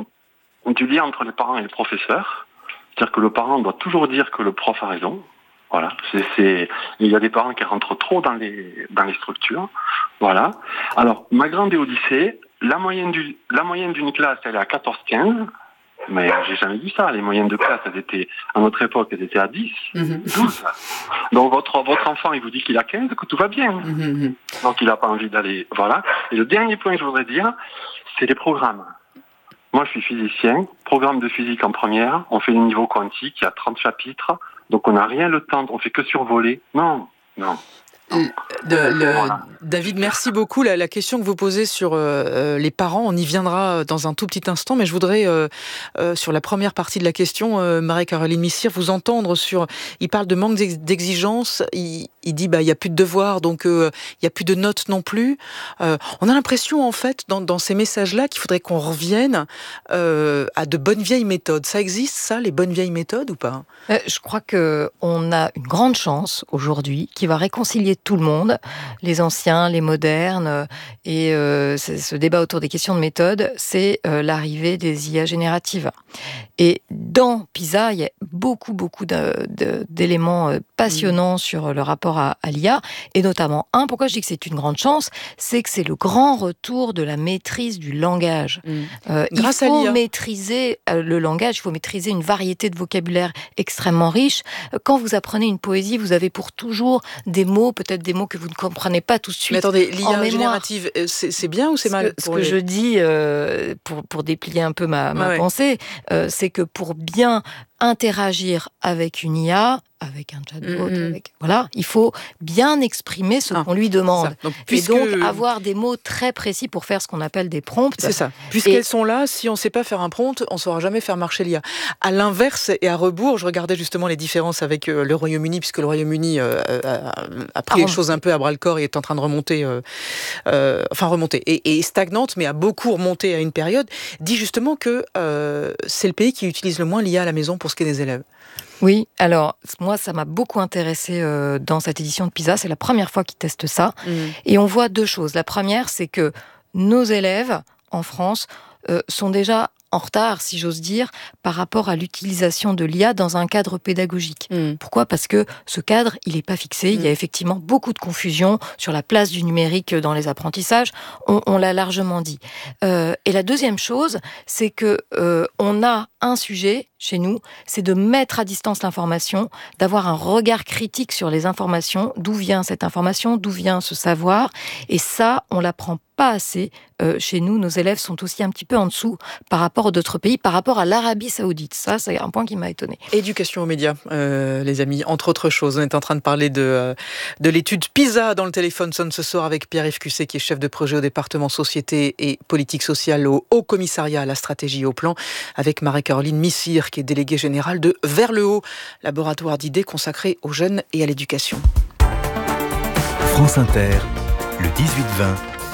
du lien entre les parents et les professeurs. C'est-à-dire que le parent doit toujours dire que le prof a raison. Voilà. C'est, c'est... Il y a des parents qui rentrent trop dans les, dans les structures. Voilà. Alors, ma grande est au lycée. La moyenne, du... La moyenne d'une classe, elle est à quatorze quinze. Mais j'ai jamais vu ça. Les moyennes de classe, elles étaient, à notre époque, elles étaient à dix, mmh. douze. Donc votre, votre enfant, il vous dit qu'il a quinze, que tout va bien. Mmh. Donc il n'a pas envie d'aller, voilà. Et le dernier point que je voudrais dire, c'est les programmes. Moi, je suis physicien, programme de physique en première, on fait le niveau quantique, il y a trente chapitres, donc on n'a rien le temps, on fait que survoler. Non, non. De, le, voilà. David, merci beaucoup. La, la question que vous posez sur euh, les parents, on y viendra dans un tout petit instant, mais je voudrais, euh, euh, sur la première partie de la question, euh, Marie-Caroline Missire, vous entendre sur... Il parle de manque d'exigence, il, il dit bah il y a plus de devoirs, donc euh, il y a plus de notes non plus. Euh, on a l'impression, en fait, dans, dans ces messages-là, qu'il faudrait qu'on revienne euh, à de bonnes vieilles méthodes. Ça existe, ça, les bonnes vieilles méthodes, ou pas ? euh, Je crois qu'on a une grande chance, aujourd'hui, qui va réconcilier tout le monde, les anciens, les modernes, et euh, ce débat autour des questions de méthode, c'est euh, l'arrivée des I A génératives. Et dans PISA, il y a beaucoup, beaucoup de, de, d'éléments passionnants mmh. sur le rapport à, à l'I A, et notamment un, pourquoi je dis que c'est une grande chance, c'est que c'est le grand retour de la maîtrise du langage. Mmh. Euh, Grâce il faut à l'I A. maîtriser le langage, il faut maîtriser une variété de vocabulaire extrêmement riche. Quand vous apprenez une poésie, vous avez pour toujours des mots, peut-être des mots que vous ne comprenez pas tout de suite. Mais attendez, l'I A générative, c'est, c'est bien ou c'est mal ? Ce que, ce que les... je dis, euh, pour, pour déplier un peu ma, ma ouais. pensée, euh, c'est que pour bien interagir avec une I A, avec un chatbot, mmh. avec voilà, il faut bien exprimer ce ah, qu'on lui demande. Donc, puisque... Et donc avoir des mots très précis pour faire ce qu'on appelle des prompts. C'est ça. Puisqu'elles et... sont là, si on ne sait pas faire un prompt, on ne saura jamais faire marcher l'I A. À l'inverse et à rebours, je regardais justement les différences avec euh, le Royaume-Uni, puisque le Royaume-Uni euh, a, a pris ah, les choses un peu à bras-le-corps et est en train de remonter, euh, euh, enfin remonter, et, et stagnante, mais a beaucoup remonté à une période, dit justement que euh, c'est le pays qui utilise le moins l'I A à la maison pour ce qui est des élèves. Oui, alors moi ça m'a beaucoup intéressée euh, dans cette édition de PISA, c'est la première fois qu'ils testent ça, mmh. et on voit deux choses. La première, c'est que nos élèves en France euh, sont déjà en retard, si j'ose dire, par rapport à l'utilisation de l'I A dans un cadre pédagogique. Mmh. Pourquoi ? Parce que ce cadre, il n'est pas fixé. Mmh. Il y a effectivement beaucoup de confusion sur la place du numérique dans les apprentissages. On, on l'a largement dit. Euh, et la deuxième chose, c'est que euh, on a un sujet chez nous, c'est de mettre à distance l'information, d'avoir un regard critique sur les informations, d'où vient cette information, d'où vient ce savoir. Et ça, on l'apprend pas assez euh, chez nous. Nos élèves sont aussi un petit peu en dessous par rapport à d'autres pays, par rapport à l'Arabie Saoudite. Ça, c'est un point qui m'a étonnée. Éducation aux médias, euh, les amis, entre autres choses. On est en train de parler de, euh, de l'étude PISA dans le téléphone sonne ce soir avec Pierre-Yves Cusset, qui est chef de projet au département société et politique sociale au Haut Commissariat à la stratégie et au plan, avec Marie-Caroline Missire, qui est déléguée générale de Vers le Haut, laboratoire d'idées consacré aux jeunes et à l'éducation. France Inter, le dix-huit vingt.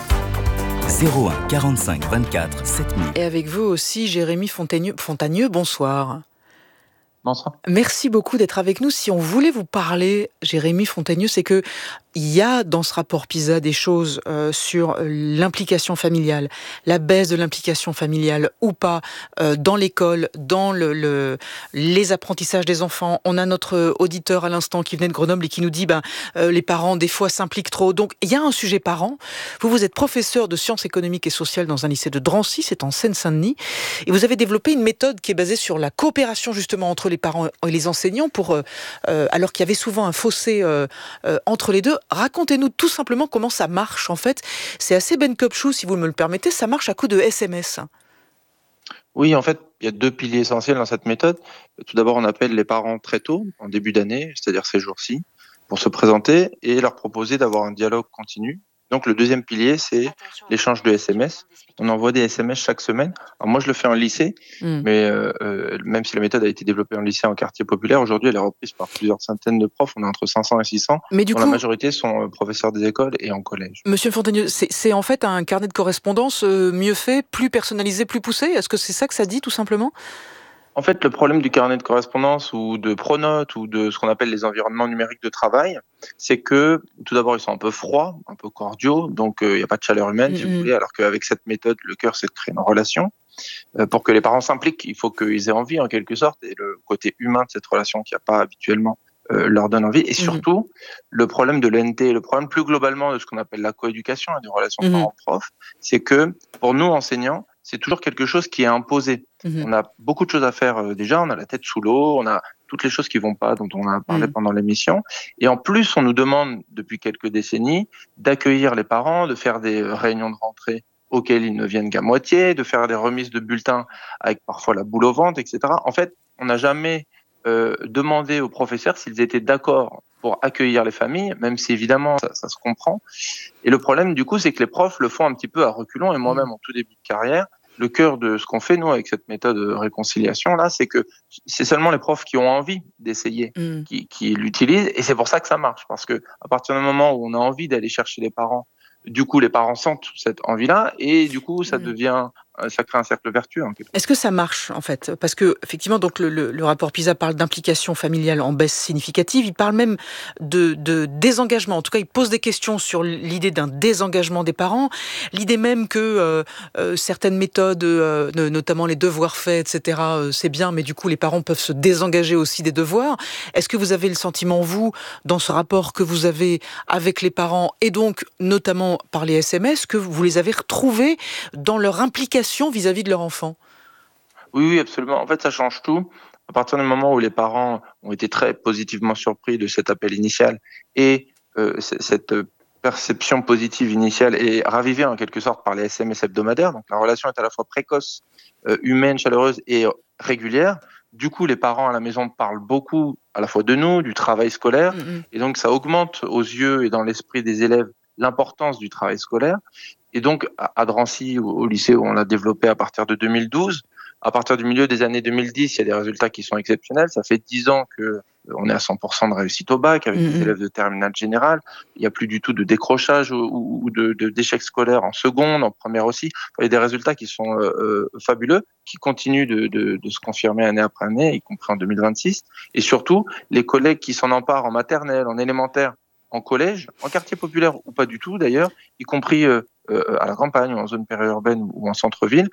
zéro un quarante-cinq vingt-quatre sept mille. Et avec vous aussi, Jérémy Fontagneux, Fontagneux, bonsoir. Bonsoir. Merci beaucoup d'être avec nous. Si on voulait vous parler, Jérémy Fontagneux, c'est que il y a dans ce rapport PISA des choses euh, sur l'implication familiale, la baisse de l'implication familiale ou pas euh, dans l'école, dans le, le, les apprentissages des enfants. On a notre auditeur à l'instant qui venait de Grenoble et qui nous dit ben, euh, les parents des fois s'impliquent trop. Donc il y a un sujet parent. Vous, vous êtes professeur de sciences économiques et sociales dans un lycée de Drancy, c'est en Seine-Saint-Denis, et vous avez développé une méthode qui est basée sur la coopération justement entre les parents et les enseignants, pour, euh, alors qu'il y avait souvent un fossé euh, euh, entre les deux. Racontez-nous tout simplement comment ça marche, en fait. C'est assez Ben Kopchou, si vous me le permettez, ça marche à coup de S M S. Oui, en fait, il y a deux piliers essentiels dans cette méthode. Tout d'abord, on appelle les parents très tôt, en début d'année, c'est-à-dire ces jours-ci, pour se présenter et leur proposer d'avoir un dialogue continu. Donc, le deuxième pilier, c'est l'échange de S M S. On envoie des S M S chaque semaine. Alors, moi, je le fais en lycée, mmh. mais euh, euh, même si la méthode a été développée en lycée, en quartier populaire, aujourd'hui, elle est reprise par plusieurs centaines de profs. On est entre cinq cents et six cents. Mais du coup, la majorité sont professeurs des écoles et en collège. Monsieur Fontagneux, c'est, c'est en fait un carnet de correspondance euh, mieux fait, plus personnalisé, plus poussé. Est-ce que c'est ça que ça dit, tout simplement ? En fait, le problème du carnet de correspondance ou de Pronote ou de ce qu'on appelle les environnements numériques de travail, c'est que, tout d'abord, ils sont un peu froids, un peu cordiaux, donc il euh, n'y a pas de chaleur humaine, mmh. si vous voulez, alors qu'avec cette méthode, le cœur, c'est de créer une relation. Euh, pour que les parents s'impliquent, il faut qu'ils aient envie, en quelque sorte, et le côté humain de cette relation qu'il n'y a pas habituellement euh, leur donne envie. Et surtout, mmh. le problème de l'E N T, le problème plus globalement de ce qu'on appelle la coéducation et des relations mmh. parents-prof, c'est que, pour nous, enseignants, c'est toujours quelque chose qui est imposé. Mmh. On a beaucoup de choses à faire euh, déjà, on a la tête sous l'eau, on a toutes les choses qui vont pas, dont on a parlé mmh. pendant l'émission. Et en plus, on nous demande, depuis quelques décennies, d'accueillir les parents, de faire des réunions de rentrée auxquelles ils ne viennent qu'à moitié, de faire des remises de bulletins avec parfois la boule au ventre, et cetera. En fait, on n'a jamais euh, demandé aux professeurs s'ils étaient d'accord pour accueillir les familles, même si évidemment ça, ça se comprend. Et le problème du coup, c'est que les profs le font un petit peu à reculons, et moi-même en tout début de carrière, le cœur de ce qu'on fait nous avec cette méthode de réconciliation là, c'est que c'est seulement les profs qui ont envie d'essayer, mmh. qui, qui l'utilisent, et c'est pour ça que ça marche, parce que à partir du moment où on a envie d'aller chercher les parents, du coup les parents sentent cette envie-là, et du coup ça mmh. devient ça crée un cercle vertueux. Est-ce que ça marche en fait ? Parce que effectivement, donc le, le, le rapport PISA parle d'implication familiale en baisse significative. Il parle même de, de désengagement. En tout cas, il pose des questions sur l'idée d'un désengagement des parents, l'idée même que euh, euh, certaines méthodes, euh, notamment les devoirs faits, et cetera, euh, c'est bien, mais du coup, les parents peuvent se désengager aussi des devoirs. Est-ce que vous avez le sentiment, vous, dans ce rapport que vous avez avec les parents, et donc notamment par les S M S, que vous les avez retrouvés dans leur implication vis-à-vis de leur enfant ? Oui, oui, absolument. En fait, ça change tout. À partir du moment où les parents ont été très positivement surpris de cet appel initial et euh, cette perception positive initiale est ravivée en quelque sorte par les S M S hebdomadaires, donc la relation est à la fois précoce, euh, humaine, chaleureuse et régulière. Du coup, les parents à la maison parlent beaucoup à la fois de nous, du travail scolaire, mmh. et donc ça augmente aux yeux et dans l'esprit des élèves l'importance du travail scolaire. Et donc, à Drancy, au lycée où on l'a développé à partir de deux mille douze, à partir du milieu des années deux mille dix, il y a des résultats qui sont exceptionnels. Ça fait dix ans que on est à cent pour cent de réussite au bac avec mmh. des élèves de terminale générale. Il n'y a plus du tout de décrochage ou, ou de, de, d'échecs scolaires en seconde, en première aussi. Il y a des résultats qui sont euh, fabuleux, qui continuent de, de, de se confirmer année après année, y compris en deux mille vingt-six. Et surtout, les collègues qui s'en emparent en maternelle, en élémentaire, en collège, en quartier populaire ou pas du tout d'ailleurs, y compris euh, euh, à la campagne ou en zone périurbaine ou en centre-ville,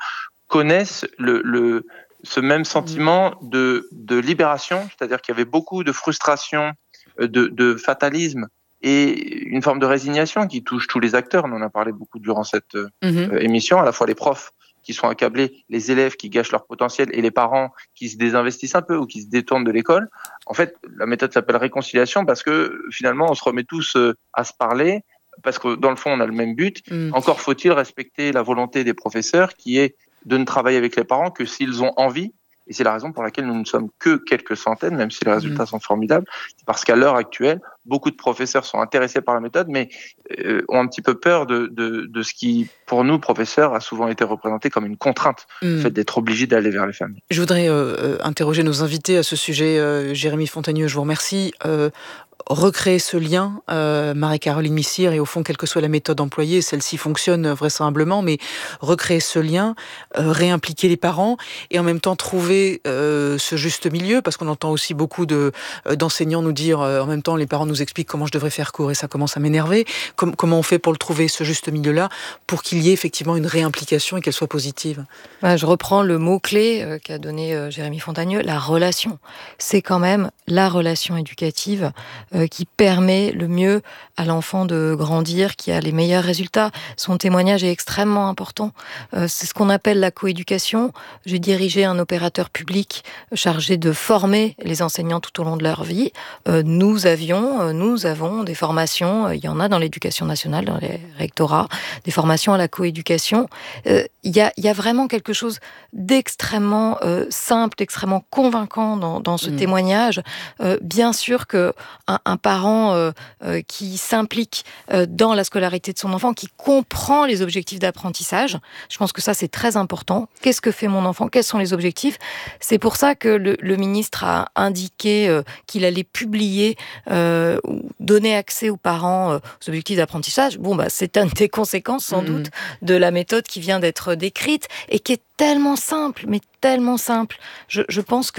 connaissent le, le, ce même sentiment de, de libération, c'est-à-dire qu'il y avait beaucoup de frustration, de, de fatalisme et une forme de résignation qui touche tous les acteurs. On en a parlé beaucoup durant cette mmh. émission, à la fois les profs qui sont accablés, les élèves qui gâchent leur potentiel et les parents qui se désinvestissent un peu ou qui se détournent de l'école. En fait, la méthode s'appelle réconciliation parce que finalement, on se remet tous à se parler parce que dans le fond, on a le même but. Mmh. Encore faut-il respecter la volonté des professeurs qui est de ne travailler avec les parents que s'ils ont envie. Et c'est la raison pour laquelle nous ne sommes que quelques centaines, même si les résultats mmh. sont formidables. C'est parce qu'à l'heure actuelle, beaucoup de professeurs sont intéressés par la méthode, mais euh, ont un petit peu peur de, de, de ce qui, pour nous, professeurs, a souvent été représenté comme une contrainte, mmh. le fait d'être obligé d'aller vers les familles. Je voudrais euh, interroger nos invités à ce sujet. Euh, Jérémy Fontanieu, je vous remercie. Euh, recréer ce lien, euh, Marie-Caroline Missire, et au fond, quelle que soit la méthode employée, celle-ci fonctionne vraisemblablement, mais recréer ce lien, euh, réimpliquer les parents, et en même temps trouver euh, ce juste milieu, parce qu'on entend aussi beaucoup de, euh, d'enseignants nous dire, euh, en même temps, les parents nous expliquent comment je devrais faire cours, et ça commence à m'énerver. Com- comment on fait pour le trouver, ce juste milieu-là, pour qu'il y ait effectivement une réimplication et qu'elle soit positive? Bah, je reprends le mot-clé euh, qu'a donné euh, Jérémy Fontanieu, la relation. C'est quand même la relation éducative euh, qui permet le mieux à l'enfant de grandir, qui a les meilleurs résultats. Son témoignage est extrêmement important. Euh, c'est ce qu'on appelle la coéducation. J'ai dirigé un opérateur public chargé de former les enseignants tout au long de leur vie. Euh, nous avions, euh, nous avons des formations, euh, il y en a dans l'éducation nationale, dans les rectorats, des formations à la coéducation. Euh, il y a, il y a vraiment quelque chose d'extrêmement euh, simple, d'extrêmement convaincant dans, dans ce mmh. témoignage. Euh, bien sûr que un, un parent euh, euh, qui s'implique euh, dans la scolarité de son enfant, qui comprend les objectifs d'apprentissage, je pense que ça c'est très important. Qu'est-ce que fait mon enfant? Quels sont les objectifs? C'est pour ça que le, le ministre a indiqué euh, qu'il allait publier, euh, ou donner accès aux parents euh, aux objectifs d'apprentissage. Bon, bah, c'est une des conséquences sans mmh. doute de la méthode qui vient d'être décrite et qui est tellement simple, mais tellement simple. Je, je pense que